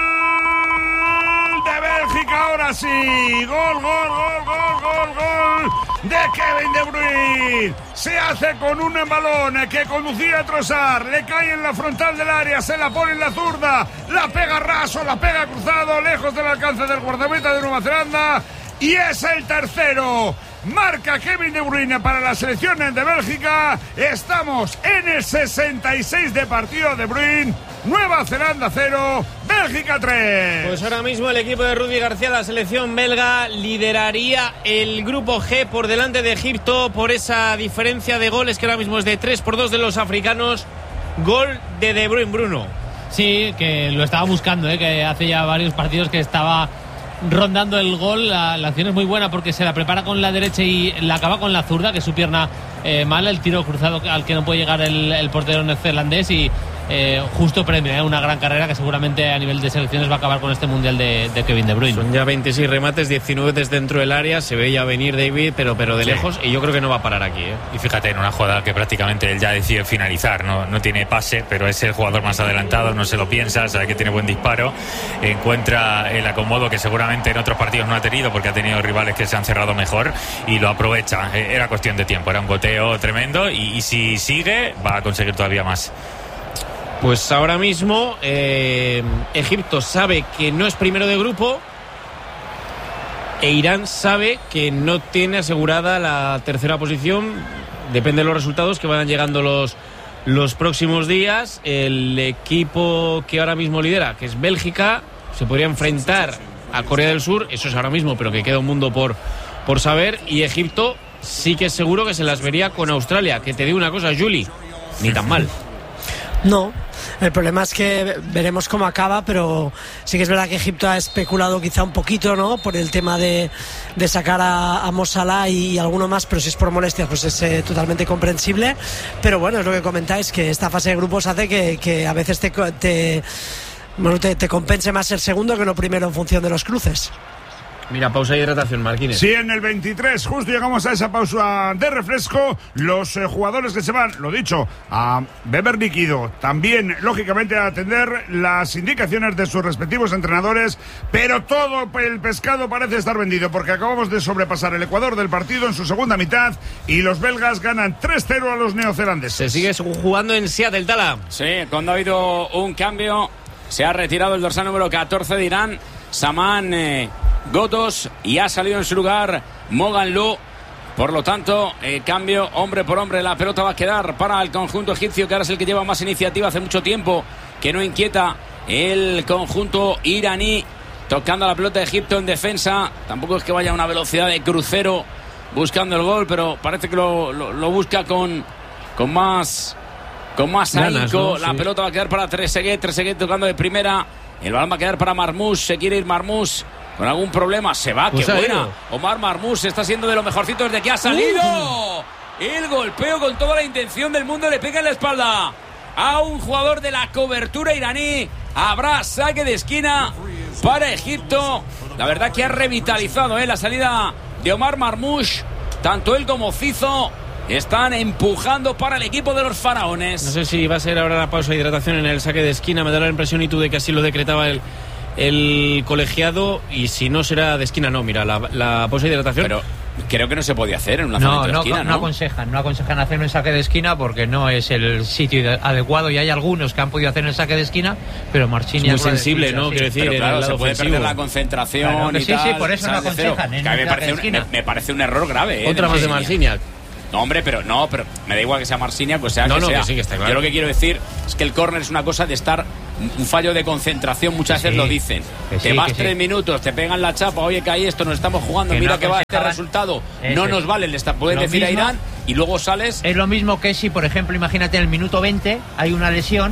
de Bélgica, ahora sí. Gol, gol, gol, gol, gol, gol de Kevin De Bruyne. Se hace con un balón que conducía a Trossard, le cae en la frontal del área, se la pone en la zurda, la pega raso, la pega cruzado, lejos del alcance del guardameta de Nueva Zelanda, y es el tercero. Marca Kevin De Bruyne para la selección de Bélgica. Estamos en el sesenta y seis de partido. De Bruyne, Nueva Zelanda cero, Bélgica tres. Pues ahora mismo el equipo de Rudy García, la selección belga, lideraría el grupo G por delante de Egipto por esa diferencia de goles que ahora mismo es de tres por dos de los africanos. Gol de De Bruyne, Bruno. Sí, que lo estaba buscando, ¿eh? Que hace ya varios partidos que estaba rondando el gol. La, la acción es muy buena porque se la prepara con la derecha y la acaba con la zurda, que es su pierna eh, mala, el tiro cruzado al que no puede llegar el, el portero neozelandés, y eh, justo premio, eh, una gran carrera que seguramente a nivel de selecciones va a acabar con este mundial de, de Kevin De Bruyne. Son ya veintiséis remates, diecinueve desde dentro del área, se ve ya venir David, pero, pero de sí. lejos, y yo creo que no va a parar aquí, ¿eh? Y fíjate, en una jugada que prácticamente él ya decide finalizar, no, no tiene pase, pero es el jugador más adelantado, no se lo piensa, sabe que tiene buen disparo, encuentra el acomodo que seguramente en otros partidos no ha tenido porque ha tenido rivales que se han cerrado mejor y lo aprovecha. Era cuestión de tiempo, era un goteo tremendo y, y si sigue va a conseguir todavía más. Pues ahora mismo eh, Egipto sabe que no es primero de grupo e Irán sabe que no tiene asegurada la tercera posición. Depende de los resultados que vayan llegando los, los próximos días. El equipo que ahora mismo lidera, que es Bélgica, se podría enfrentar a Corea del Sur. Eso es ahora mismo, pero que queda un mundo por, por saber. Y Egipto sí que es seguro que se las vería con Australia. Que te digo una cosa, Juli, ni tan mal. No, el problema es que veremos cómo acaba, pero sí que es verdad que Egipto ha especulado quizá un poquito, ¿no? Por el tema de, de sacar a, a Mo Salah y, y alguno más, pero si es por molestias, pues es eh, totalmente comprensible. Pero bueno, es lo que comentáis, que esta fase de grupos hace que, que a veces te, te, bueno, te, te compense más el segundo que lo primero en función de los cruces. Mira, pausa de hidratación, Marquines. Sí, en el veintitrés, justo llegamos a esa pausa de refresco. Los eh, jugadores que se van, lo dicho, a beber líquido. También, lógicamente, a atender las indicaciones de sus respectivos entrenadores. Pero todo el pescado parece estar vendido, porque acabamos de sobrepasar el Ecuador del partido en su segunda mitad y los belgas ganan tres cero a los neozelandeses. Se sigue jugando en Seattle, Tala. Sí, cuando ha habido un cambio, se ha retirado el dorsal número catorce de Irán, Saman eh, Gotos, y ha salido en su lugar Mogan Lu. Por lo tanto, eh, cambio hombre por hombre. La pelota va a quedar para el conjunto egipcio, que ahora es el que lleva más iniciativa. Hace mucho tiempo que no inquieta el conjunto iraní, tocando la pelota de Egipto en defensa. Tampoco es que vaya a una velocidad de crucero buscando el gol, pero parece que lo, lo, lo busca con, con más con más ahínco. ¿No? La sí. pelota va a quedar para Trezeguet. Trezeguet tocando de primera. El balón va a quedar para Marmoush. Se quiere ir Marmoush con algún problema. Se va, pues qué buena. Ido. Omar Marmoush está siendo de los mejorcitos desde que ha salido. Uh. El golpeo con toda la intención del mundo. Le pega en la espalda a un jugador de la cobertura iraní. Habrá saque de esquina para Egipto. La verdad que ha revitalizado ¿eh? la salida de Omar Marmoush. Tanto él como Cizo están empujando para el equipo de los faraones. No sé si va a ser ahora la pausa de hidratación en el saque de esquina. Me da la impresión, y tú, de que así lo decretaba el, el colegiado. Y si no será de esquina, no. Mira, la, la pausa de hidratación. Pero creo que no se podía hacer en una no, zona de no, esquina, no, ¿no? No aconsejan, no aconsejan hacer un saque de esquina porque no es el sitio adecuado, y hay algunos que han podido hacer el saque de esquina, pero Marchini es muy sensible, ¿no? Quiero decir, pero claro, el lado se puede ofensivo. perder la concentración. Claro, y sí, tal, sí, por eso no aconsejan. Que a mí me parece, un, me, me parece un error grave. ¿eh? Otra más de Marciniak. No, hombre, pero no, pero me da igual que sea Marciniak, pues sea no, que no, sea. Que sí, que está claro. Yo lo que quiero decir es que el córner es una cosa de estar un fallo de concentración, muchas veces sí, lo dicen. Te sí, vas tres sí. minutos, te pegan la chapa, oye, que ahí esto nos estamos jugando, que mira no que va este resultado, eso no nos vale, le puedes decir mismo, a Irán, y luego sales. Es lo mismo que si, por ejemplo, imagínate en el minuto veinte hay una lesión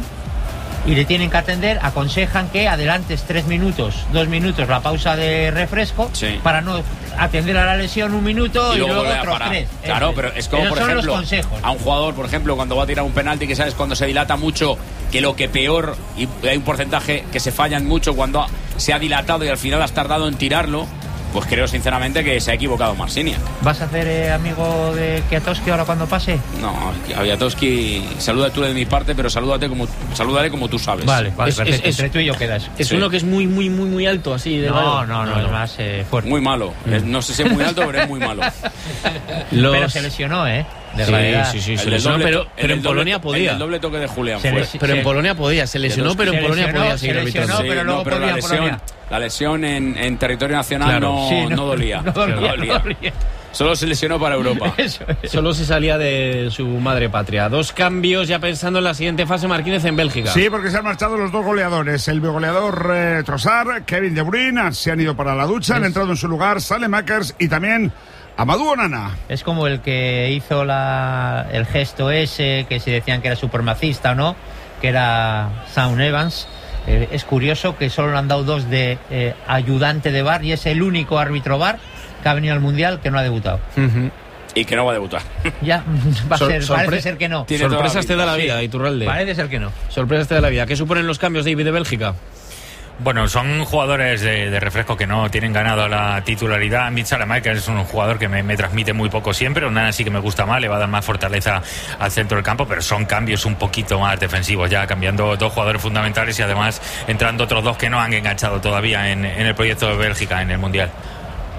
y le tienen que atender, aconsejan que adelantes tres minutos, dos minutos la pausa de refresco, sí. para no atender a la lesión un minuto y, y luego, luego otros tres. Claro, pero es como, por ejemplo, a un jugador, por ejemplo, cuando va a tirar un penalti, que sabes cuando se dilata mucho, que lo que peor, y hay un porcentaje que se fallan mucho cuando se ha dilatado y al final has tardado en tirarlo. Pues creo sinceramente que se ha equivocado Marciniak. ¿Vas a hacer eh, amigo de Kwiatkowski ahora cuando pase? No, a Kwiatkowski saluda tú de mi parte, pero salúdate como, salúdale como tú sabes. Vale, vale, es, perfecto. Es, Entre tú y yo quedas. Es sí. uno que es muy, muy, muy, muy alto, así. De no, no, no, no, es más eh, fuerte. Muy malo. Mm. No sé si es muy alto, pero es muy malo. Los... Pero se lesionó, ¿eh? De sí, realidad. sí, sí, se lesionó, doble, pero, pero en doble, Polonia podía. El doble toque de Julián fue. Les, pero se, en Polonia podía, se lesionó, pero en Polonia lesionó, podía seguir arbitrando. Sí, pero luego no, pero la lesión, Polonia. la lesión en, en territorio nacional claro. no, sí, no, no, dolía, no, dolía, no dolía. No dolía. Solo se lesionó para Europa. Eso, eso. Solo se salía de su madre patria. Dos cambios ya pensando en la siguiente fase, Marquínez, en Bélgica. Sí, porque se han marchado los dos goleadores. El goleador eh, Trossard, Kevin De Bruyne, se han ido para la ducha, es... han entrado en su lugar Saelemaekers y también Amadou Onana. Es como el que hizo la, el gesto ese, que se decían que era supremacista o no, que era Sam Evans. Eh, es curioso que solo le han dado dos de eh, ayudante de V A R, y es el único árbitro V A R que ha venido al Mundial que no ha debutado. Uh-huh. Y que no va a debutar. Ya, va a ser, Sorpre- parece ser que no. Sorpresas te da la vida, sí. Iturralde. Parece ser que no. Sorpresas te da la vida. ¿Qué suponen los cambios, David, de Bélgica? Bueno, son jugadores de, de refresco que no tienen ganado la titularidad. Mitch Saelemaekers es un jugador que me, me transmite muy poco siempre. Onana sí que me gusta más, le va a dar más fortaleza al centro del campo, pero son cambios un poquito más defensivos, ya cambiando dos jugadores fundamentales y además entrando otros dos que no han enganchado todavía en, en el proyecto de Bélgica en el Mundial.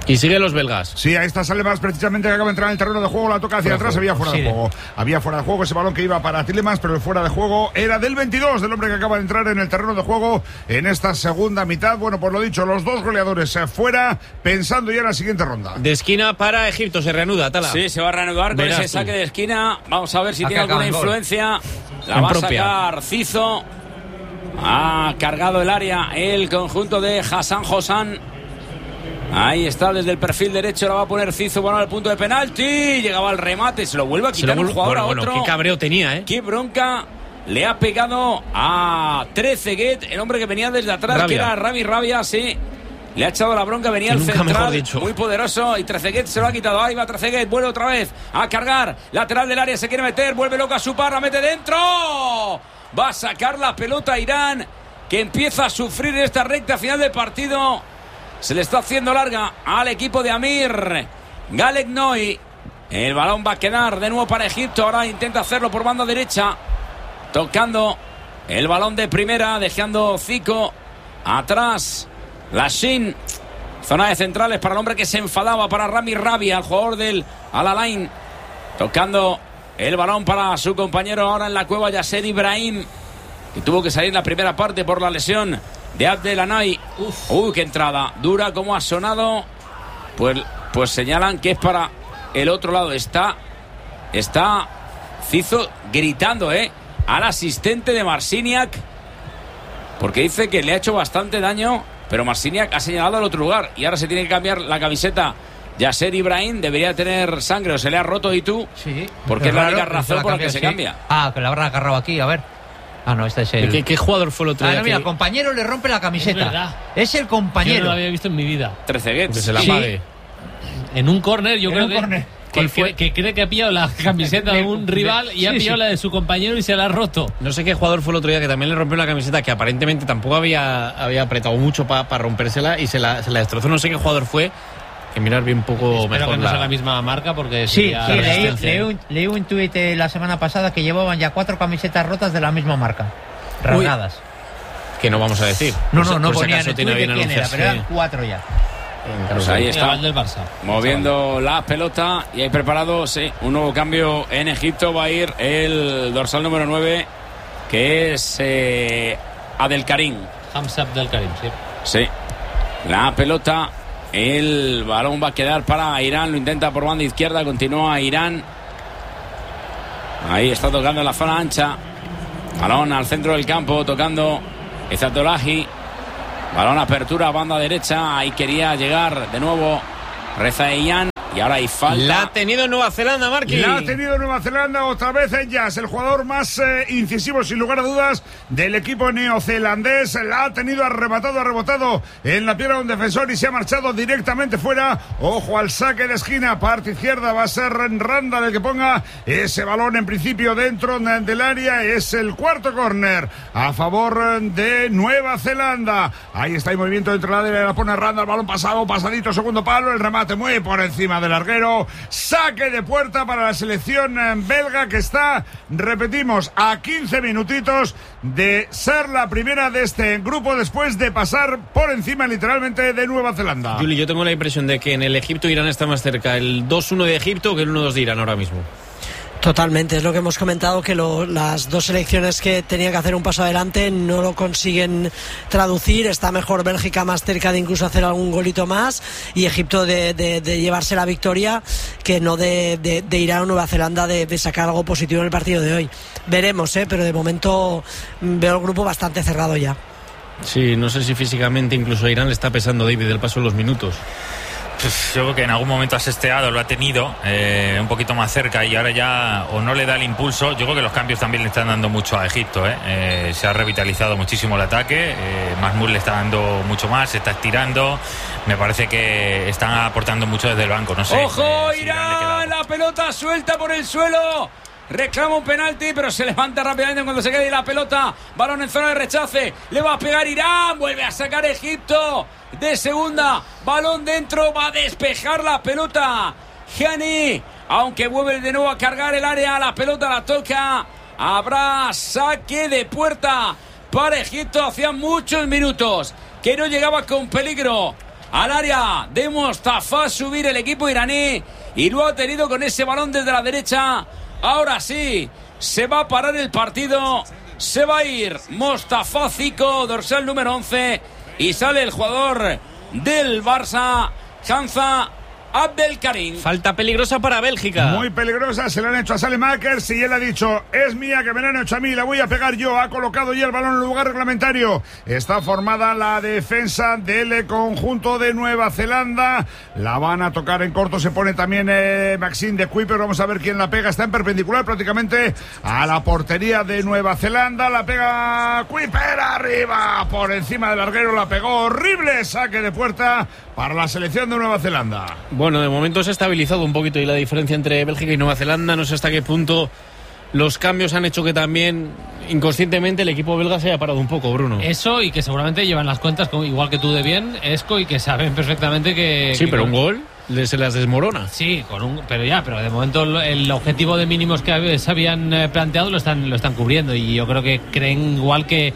Y siguen los belgas. Sí, ahí está Salemans precisamente, que acaba de entrar en el terreno de juego, la toca hacia atrás, había fuera de juego. Había fuera de juego ese balón que iba para Tielemans, pero el fuera de juego era del veintidós, del hombre que acaba de entrar en el terreno de juego en esta segunda mitad. Bueno, pues lo dicho, los dos goleadores fuera, pensando ya en la siguiente ronda. De esquina para Egipto, se reanuda, Tala. Sí, se va a reanudar con Verás ese saque tú. de esquina. Vamos a ver si Ha tiene alguna cagado el influencia. La En va propia. a sacar Cizo. Ha cargado el área el conjunto de Hassan Hosan. Ahí está, desde el perfil derecho la va a poner Cizo, bueno, al punto de penalti. Llegaba al remate, se lo vuelve a Se quitar lo un vuelve- jugador bueno, a bueno, otro. qué cabreo tenía, ¿eh? Qué bronca le ha pegado a Trezeguet, el hombre que venía desde atrás, Rabia. que era Rami Rabia, sí. Le ha echado la bronca, venía Y el nunca central, mejor dicho. muy poderoso, y Trezeguet se lo ha quitado. Ahí va Trezeguet, vuelve otra vez a cargar, lateral del área, se quiere meter, vuelve loca a su parra, mete dentro. Va a sacar la pelota Irán, que empieza a sufrir esta recta final del partido. Se le está haciendo larga al equipo de Amir Galek Noy. El balón va a quedar de nuevo para Egipto. Ahora intenta hacerlo por banda derecha, tocando el balón de primera, dejando Zico atrás. Lashin, zona de centrales para el hombre que se enfadaba, para Rami Rabia, el jugador del Al-Alain, tocando el balón para su compañero ahora en la cueva, Yasser Ibrahim, que tuvo que salir en la primera parte por la lesión de Abdelanay. Uy, qué entrada dura, como ha sonado. Pues, pues señalan que es para el otro lado. Está, está Cizo gritando, eh, al asistente de Marciniak, porque dice que le ha hecho bastante daño, pero Marciniak ha señalado al otro lugar y ahora se tiene que cambiar la camiseta. Yasser Ibrahim debería tener sangre, o se le ha roto y tú, Sí. porque es la Raro, única pero razón la por la cambia, que se sí. cambia. Ah, que la habrá agarrado aquí, a ver. Ah, no, este es el... ¿Qué, qué jugador fue el otro Ah, día? no, mira, que- compañero le rompe la camiseta. Es verdad. Es el Yo no compañero. lo había visto en mi vida. Trezeguet. que se la Sí. pague. En un córner, yo En creo un que, córner. que, ¿Cuál fue? que cree que ha pillado la camiseta de un rival y ha Sí, pillado sí. la de su compañero y se la ha roto. No sé qué jugador fue el otro día que también le rompió la camiseta, que aparentemente tampoco había, había apretado mucho para rompérsela y se la, se la destrozó. No sé qué jugador fue, que mirar bien poco Espero mejor que no la... sea la misma marca porque Sí, sería sí, leí, resistencia. leí un, leí un tuit eh, la semana pasada que llevaban ya cuatro camisetas rotas de la misma marca. Rasgadas. Que no vamos a decir. No, Por no, si- no por si ponían acaso el tiene tuit de bien quién era, anunciarse. pero eran cuatro ya. Pues ahí Mira, está, va el del Barça. moviendo la pelota y hay preparado, sí, un nuevo cambio en Egipto. Va a ir el dorsal número nueve, que es eh, Adelkarim. Hamza Abdelkarim, sí. Sí, la pelota, el balón va a quedar para Irán, lo intenta por banda izquierda, continúa Irán. Ahí está tocando en la zona ancha, balón al centro del campo, tocando Ezatolahi. Balón apertura, banda derecha, ahí quería llegar de nuevo Rezaeian y ahora hay falta. La ha tenido Nueva Zelanda, Marqui. La ha tenido Nueva Zelanda otra vez en Jazz, el jugador más eh, incisivo sin lugar a dudas del equipo neozelandés. La ha tenido, ha rematado, ha rebotado en la pierna de un defensor y se ha marchado directamente fuera. Ojo al saque de esquina, parte izquierda, va a ser Randall el que ponga ese balón en principio dentro del área. Es el cuarto córner a favor de Nueva Zelanda. Ahí está el movimiento dentro del área, la pone Randall, balón pasado, pasadito, segundo palo, el remate muy por encima del larguero. Saque de puerta para la selección eh, belga, que está, repetimos, a quince minutitos de ser la primera de este grupo después de pasar por encima literalmente de Nueva Zelanda. Juli, yo tengo la impresión de que en el Egipto-Irán está más cerca el dos uno de Egipto que el uno dos de Irán ahora mismo. Totalmente, es lo que hemos comentado, que lo, las dos selecciones que tenían que hacer un paso adelante no lo consiguen traducir. Está mejor Bélgica, más cerca de incluso hacer algún golito más, y Egipto de, de, de llevarse la victoria, que no de, de, de ir a Nueva Zelanda de, de sacar algo positivo en el partido de hoy. Veremos, ¿eh? Pero de momento veo el grupo bastante cerrado ya. Sí, no sé si físicamente incluso a Irán le está pesando, David, el paso de los minutos. Pues yo creo que en algún momento ha sesteado, lo ha tenido eh, un poquito más cerca y ahora ya o no le da el impulso. Yo creo que los cambios también le están dando mucho a Egipto. Eh. Eh, se ha revitalizado muchísimo el ataque. Eh, Mahmoud le está dando mucho más, se está estirando. Me parece que están aportando mucho desde el banco. No sé. ¡Ojo, eh, si Irán le Irán! queda- La pelota suelta por el suelo. Reclama un penalti, pero se levanta rápidamente cuando se queda ahí la pelota. Balón en zona de rechace. Le va a pegar Irán. Vuelve a sacar Egipto de segunda. Balón dentro. Va a despejar la pelota Gianni. Aunque vuelve de nuevo a cargar el área. La pelota la toca. Habrá saque de puerta para Egipto. Hacía muchos minutos que no llegaba con peligro al área de Mostafa, subir el equipo iraní y lo ha tenido con ese balón desde la derecha. Ahora sí, se va a parar el partido, se va a ir Mostafa Zico, dorsal número once, y sale el jugador del Barça, Hamza Abdelkarim. Falta peligrosa para Bélgica. Muy peligrosa, se la han hecho a Saelemaekers y él ha dicho, es mía, que me la han hecho a mí, la voy a pegar yo. Ha colocado ya el balón en el lugar reglamentario. Está formada la defensa del conjunto de Nueva Zelanda. La van a tocar en corto, se pone también eh, Maxime de Kuiper. Vamos a ver quién la pega. Está en perpendicular prácticamente a la portería de Nueva Zelanda. La pega Kuiper arriba, por encima del larguero, la pegó. Horrible saque de puerta para la selección de Nueva Zelanda. Bueno, de momento se ha estabilizado un poquito y la diferencia entre Bélgica y Nueva Zelanda. No sé hasta qué punto los cambios han hecho que también inconscientemente el equipo belga se haya parado un poco, Bruno. Eso, y que seguramente llevan las cuentas igual que tú de bien, Esco, y que saben perfectamente que... Sí, que pero con... un gol se las desmorona. Sí, con un, pero ya, pero de momento el objetivo de mínimos que se habían planteado lo están, lo están cubriendo, y yo creo que creen igual que...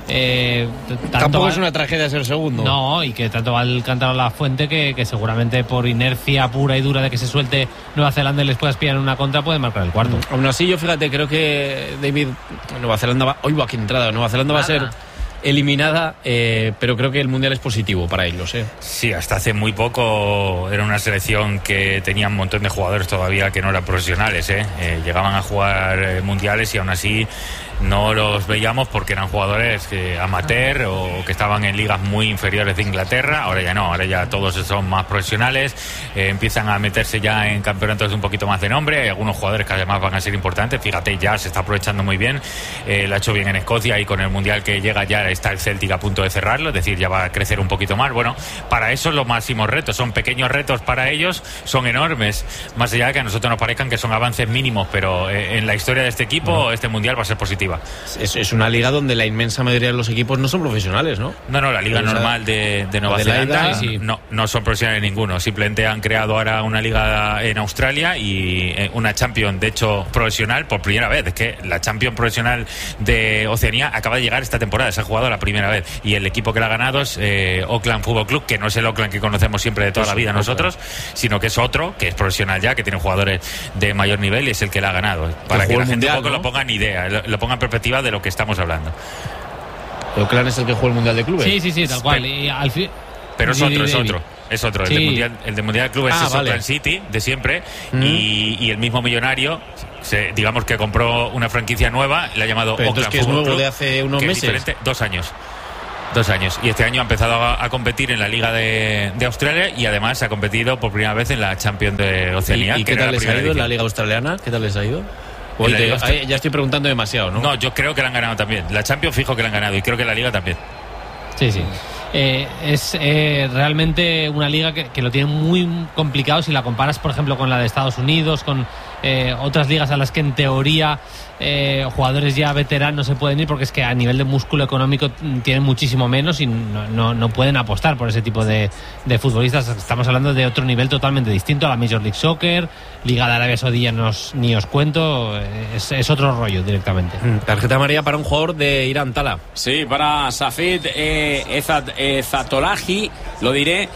Eh, Tampoco va, es una tragedia ser segundo. No, y que tanto va el cántaro a la fuente que, que seguramente por inercia pura y dura de que se suelte Nueva Zelanda y les pueda espiar en una contra, pueden marcar el cuarto. Aún así, yo fíjate, creo que David, Nueva Zelanda va, hoy va aquí entrada, Nueva Zelanda Nada. va a ser eliminada, eh, pero creo que el mundial es positivo para ellos. ¿eh? Sí, hasta hace muy poco era una selección que tenía un montón de jugadores todavía que no eran profesionales. ¿eh? Eh, llegaban a jugar eh, mundiales y aún así no los veíamos porque eran jugadores eh, amateur o que estaban en ligas muy inferiores de Inglaterra. Ahora ya no, ahora ya todos son más profesionales, eh, empiezan a meterse ya en campeonatos de un poquito más de nombre. Hay algunos jugadores que además van a ser importantes. Fíjate, ya se está aprovechando muy bien, eh, lo ha hecho bien en Escocia, y con el mundial que llega ya está el Celtic a punto de cerrarlo, es decir, ya va a crecer un poquito más. Bueno, para eso los máximos retos, son pequeños retos para ellos, son enormes, más allá de que a nosotros nos parezcan que son avances mínimos, pero eh, en la historia de este equipo, no. este mundial va a ser positivo. Es, es una liga donde la inmensa mayoría de los equipos no son profesionales, ¿no? No, no, la liga Pero normal de, de Nueva de Zelanda sí. no, no son profesionales ninguno. Simplemente han creado ahora una liga en Australia y una Champions, de hecho, profesional por primera vez. Es que la Champions profesional de Oceanía acaba de llegar esta temporada, se ha jugado la primera vez. Y el equipo que la ha ganado es eh, Auckland Football Club, que no es el Auckland que conocemos siempre de toda pues la vida sí, nosotros, claro. sino que es otro, que es profesional ya, que tiene jugadores de mayor nivel y es el que la ha ganado. Para que, que la gente mundial, un poco ¿no? lo ponga en idea, lo, lo ponga en perspectiva de lo que estamos hablando. Auckland es el que juega el Mundial de Clubes. Sí, sí, sí, tal cual. Y al fin... Pero es otro, es otro. Es otro. Sí. El, de mundial, el de Mundial de Clubes ah, es vale. Auckland City, de siempre. Mm. Y, y el mismo millonario, se, digamos que compró una franquicia nueva, la ha llamado Pero Auckland que es Football nuevo Club, de hace unos que meses. Es diferente. Dos años. Dos años. Y este año ha empezado a, a competir en la Liga de, de Australia y además ha competido por primera vez en la Champions de Oceanía. ¿Y, y qué tal les ha ido en la Liga Australiana? ¿Qué tal les ha ido? Oye, te, Liga... ya estoy preguntando demasiado, ¿no? No, yo creo que la han ganado también. La Champions fijo que la han ganado y creo que la Liga también. Sí, sí. Eh, es eh, realmente una liga que, que lo tiene muy complicado si la comparas, por ejemplo, con la de Estados Unidos, con eh, otras ligas a las que en teoría eh, jugadores ya veteranos se pueden ir, porque es que a nivel de músculo económico tienen muchísimo menos y no, no, no pueden apostar por ese tipo de, de futbolistas. Estamos hablando de otro nivel totalmente distinto a la Major League Soccer, Liga de Arabia Saudí ya no os, ni os cuento, es, es otro rollo directamente. Tarjeta amarilla para un jugador de Irán, Tala. Sí, para Safid eh, Ezat, eh, Zatolahi, lo diré.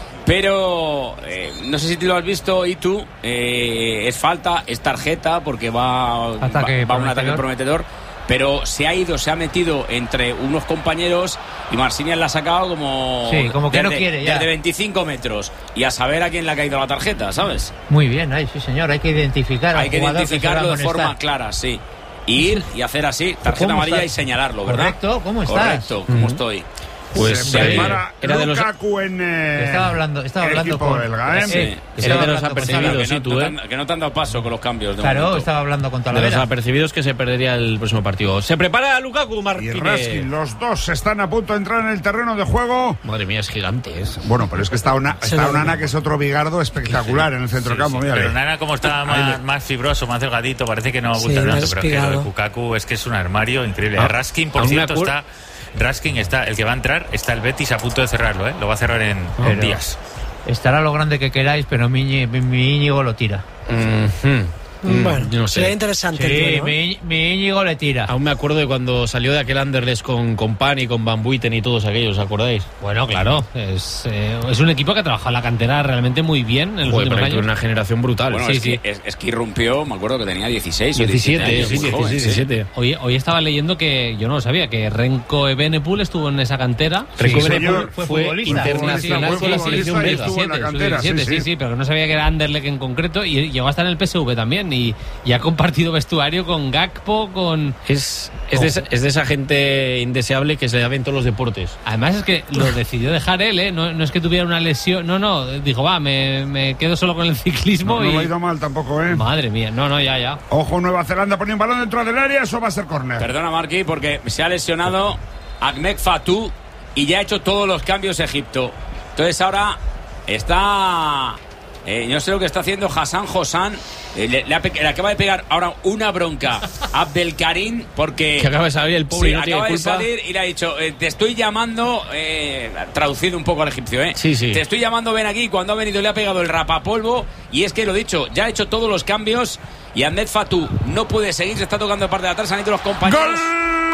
Pero eh, no sé si te lo has visto y tú, eh, es falta, es tarjeta porque va, ataque va, va un ataque prometedor, pero se ha ido, se ha metido entre unos compañeros y Marcinian la ha sacado como, sí, como que desde, no quiere ya. desde veinticinco metros y a saber a quién le ha caído la tarjeta, ¿sabes? Muy bien, ahí sí señor, hay que identificar hay que identificarlo de forma clara, sí, ir y hacer así, tarjeta amarilla estás? Y señalarlo, ¿verdad? Correcto, ¿cómo estás? Correcto, ¿cómo mm. estoy? Pues se prepara era de los Lukaku en eh, estaba hablando, estaba hablando con belga, ¿eh? Sí, sí, era de los apercibidos, sí, no, tú, ¿eh? Que no te han dado paso con los cambios. De claro, momento. estaba hablando con Talavera. De los apercibidos que se perdería el próximo partido. Se prepara Lukaku, Martínez. Y Raskin, los dos están a punto de entrar en el terreno de juego. Madre mía, es gigante. Es. Bueno, pero es que está una, está Onana, que es otro bigardo espectacular en el centrocampo. Sí, sí. Pero Onana, como está más, más fibroso, más delgadito, parece que no gusta sí, tanto. Pero que lo de Lukaku es que es un armario increíble. Ah, Raskin, por cierto, cur... está... Raskin está, el que va a entrar, está el Betis a punto de cerrarlo, ¿eh? Lo va a cerrar en, pero en días. Estará lo grande que queráis, pero mi, mi, mi Íñigo lo tira. Mm-hmm. Bueno, yo no sé. sería interesante. Sí, el duelo, ¿eh? mi, mi Íñigo le tira. Aún me acuerdo de cuando salió de aquel Anderlecht con, con Pan y con Van Buiten y todos aquellos, ¿os acordáis? Bueno, claro, es, eh, es un equipo que ha trabajado la cantera realmente muy bien en los Joder, últimos pero hay años. una generación brutal. Bueno, Sí, es, sí. Que, es, es que irrumpió, me acuerdo que tenía dieciséis o diecisiete, diecisiete años, sí, muy diecisiete, joven, sí. diecisiete. Hoy, hoy estaba leyendo que yo no lo sabía, que Renko Evenepoel estuvo en esa cantera. Renko Sí, Evenepoel señor. fue, Fue futbolista. internacional Fue con la futbolista selección y belga. estuvo en la cantera, sub diecisiete, sí, sí, sí. sí, pero no sabía que era Anderlecht en concreto y llegó a estar en el P S V también y, y ha compartido vestuario con Gakpo, con... Es, es, de esa, es de esa gente indeseable que se da en todos los deportes. Además es que lo decidió dejar él, ¿eh? No, no es que tuviera una lesión, no, no, dijo, va, me, me quedo solo con el ciclismo No, no y... lo ha ido mal tampoco, ¿eh? Madre mía, no, no, ya, ya. Ojo, Nueva Zelanda pone un balón dentro del área, eso va a ser córner. Perdona, Marqui, porque se ha lesionado Ahmed Fatou y ya ha hecho todos los cambios Egipto. Entonces ahora está... Eh, yo sé lo que está haciendo Hassan Hosan. Eh, le, le, ha, le acaba de pegar ahora una bronca a Abdelkarim porque... Que acaba de salir el pobre sí, y no tiene acaba de culpa. salir y le ha dicho, eh, te estoy llamando, eh, traducido un poco al egipcio, ¿eh? Sí, sí. Te estoy llamando, ven aquí. Cuando ha venido le ha pegado el rapapolvo y es que lo dicho, ya ha hecho todos los cambios y Ahmed Fatou no puede seguir, se está tocando de parte de atrás, han ido los compañeros. ¡Gol!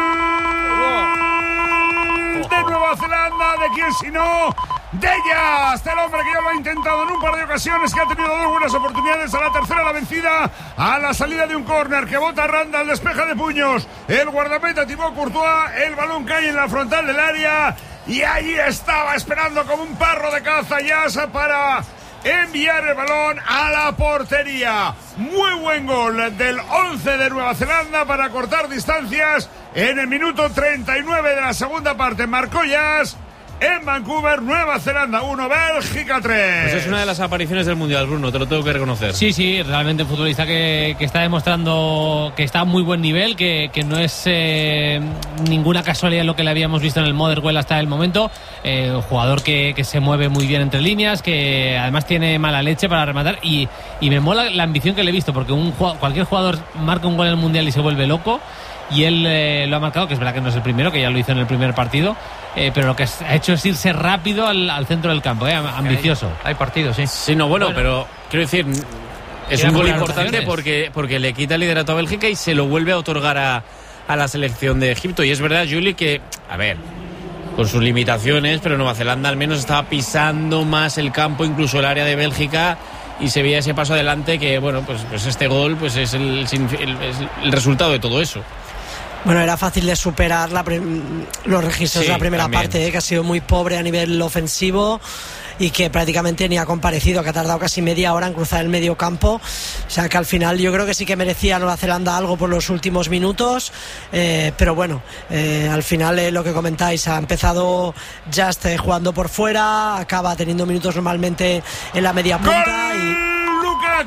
De Nueva Zelanda, ¿de quién si no? De ellas, el hombre que ya lo ha intentado en un par de ocasiones, que ha tenido dos buenas oportunidades, a la tercera la vencida, a la salida de un córner que bota Randall, despeja de puños, el guardameta Thibaut Courtois, el balón cae en la frontal del área y ahí estaba esperando como un perro de caza Yasa para enviar el balón a la portería. Muy buen gol del once de Nueva Zelanda para cortar distancias en el minuto treinta y nueve de la segunda parte. Marcó Yas en Vancouver, Nueva Zelanda uno, Bélgica tres. Pues es una de las apariciones del Mundial, Bruno, te lo tengo que reconocer. Sí, sí, realmente un futbolista que, que está demostrando que está a muy buen nivel, que, que no es eh, ninguna casualidad lo que le habíamos visto en el Motherwell hasta el momento. Eh, un jugador que, que se mueve muy bien entre líneas, que además tiene mala leche para rematar y, y me mola la ambición que le he visto, porque un cualquier jugador marca un gol en el Mundial y se vuelve loco. Y él eh, lo ha marcado, que es verdad que no es el primero, que ya lo hizo en el primer partido, eh, pero lo que ha hecho es irse rápido al, al centro del campo, eh, ambicioso. Hay, hay partidos, sí. Sí, no, bueno, Bueno. pero quiero decir, es Quedan un gol buenas importante rotaciones. porque, porque le quita el liderato a Bélgica y se lo vuelve a otorgar a, a la selección de Egipto. Y es verdad, Juli, que, a ver, con sus limitaciones, pero Nueva Zelanda al menos estaba pisando más el campo, incluso el área de Bélgica, y se veía ese paso adelante que, bueno, pues, pues este gol pues es el, el, es el resultado de todo eso. Bueno, era fácil de superar la los registros Sí, de la primera también. parte, ¿eh? Que ha sido muy pobre a nivel ofensivo y que prácticamente ni ha comparecido, que ha tardado casi media hora en cruzar el medio campo. O sea que al final yo creo que sí que merecía Nueva Zelanda algo por los últimos minutos, eh, pero bueno, eh, al final eh, lo que comentáis, ha empezado Just eh, jugando por fuera, acaba teniendo minutos normalmente en la media punta y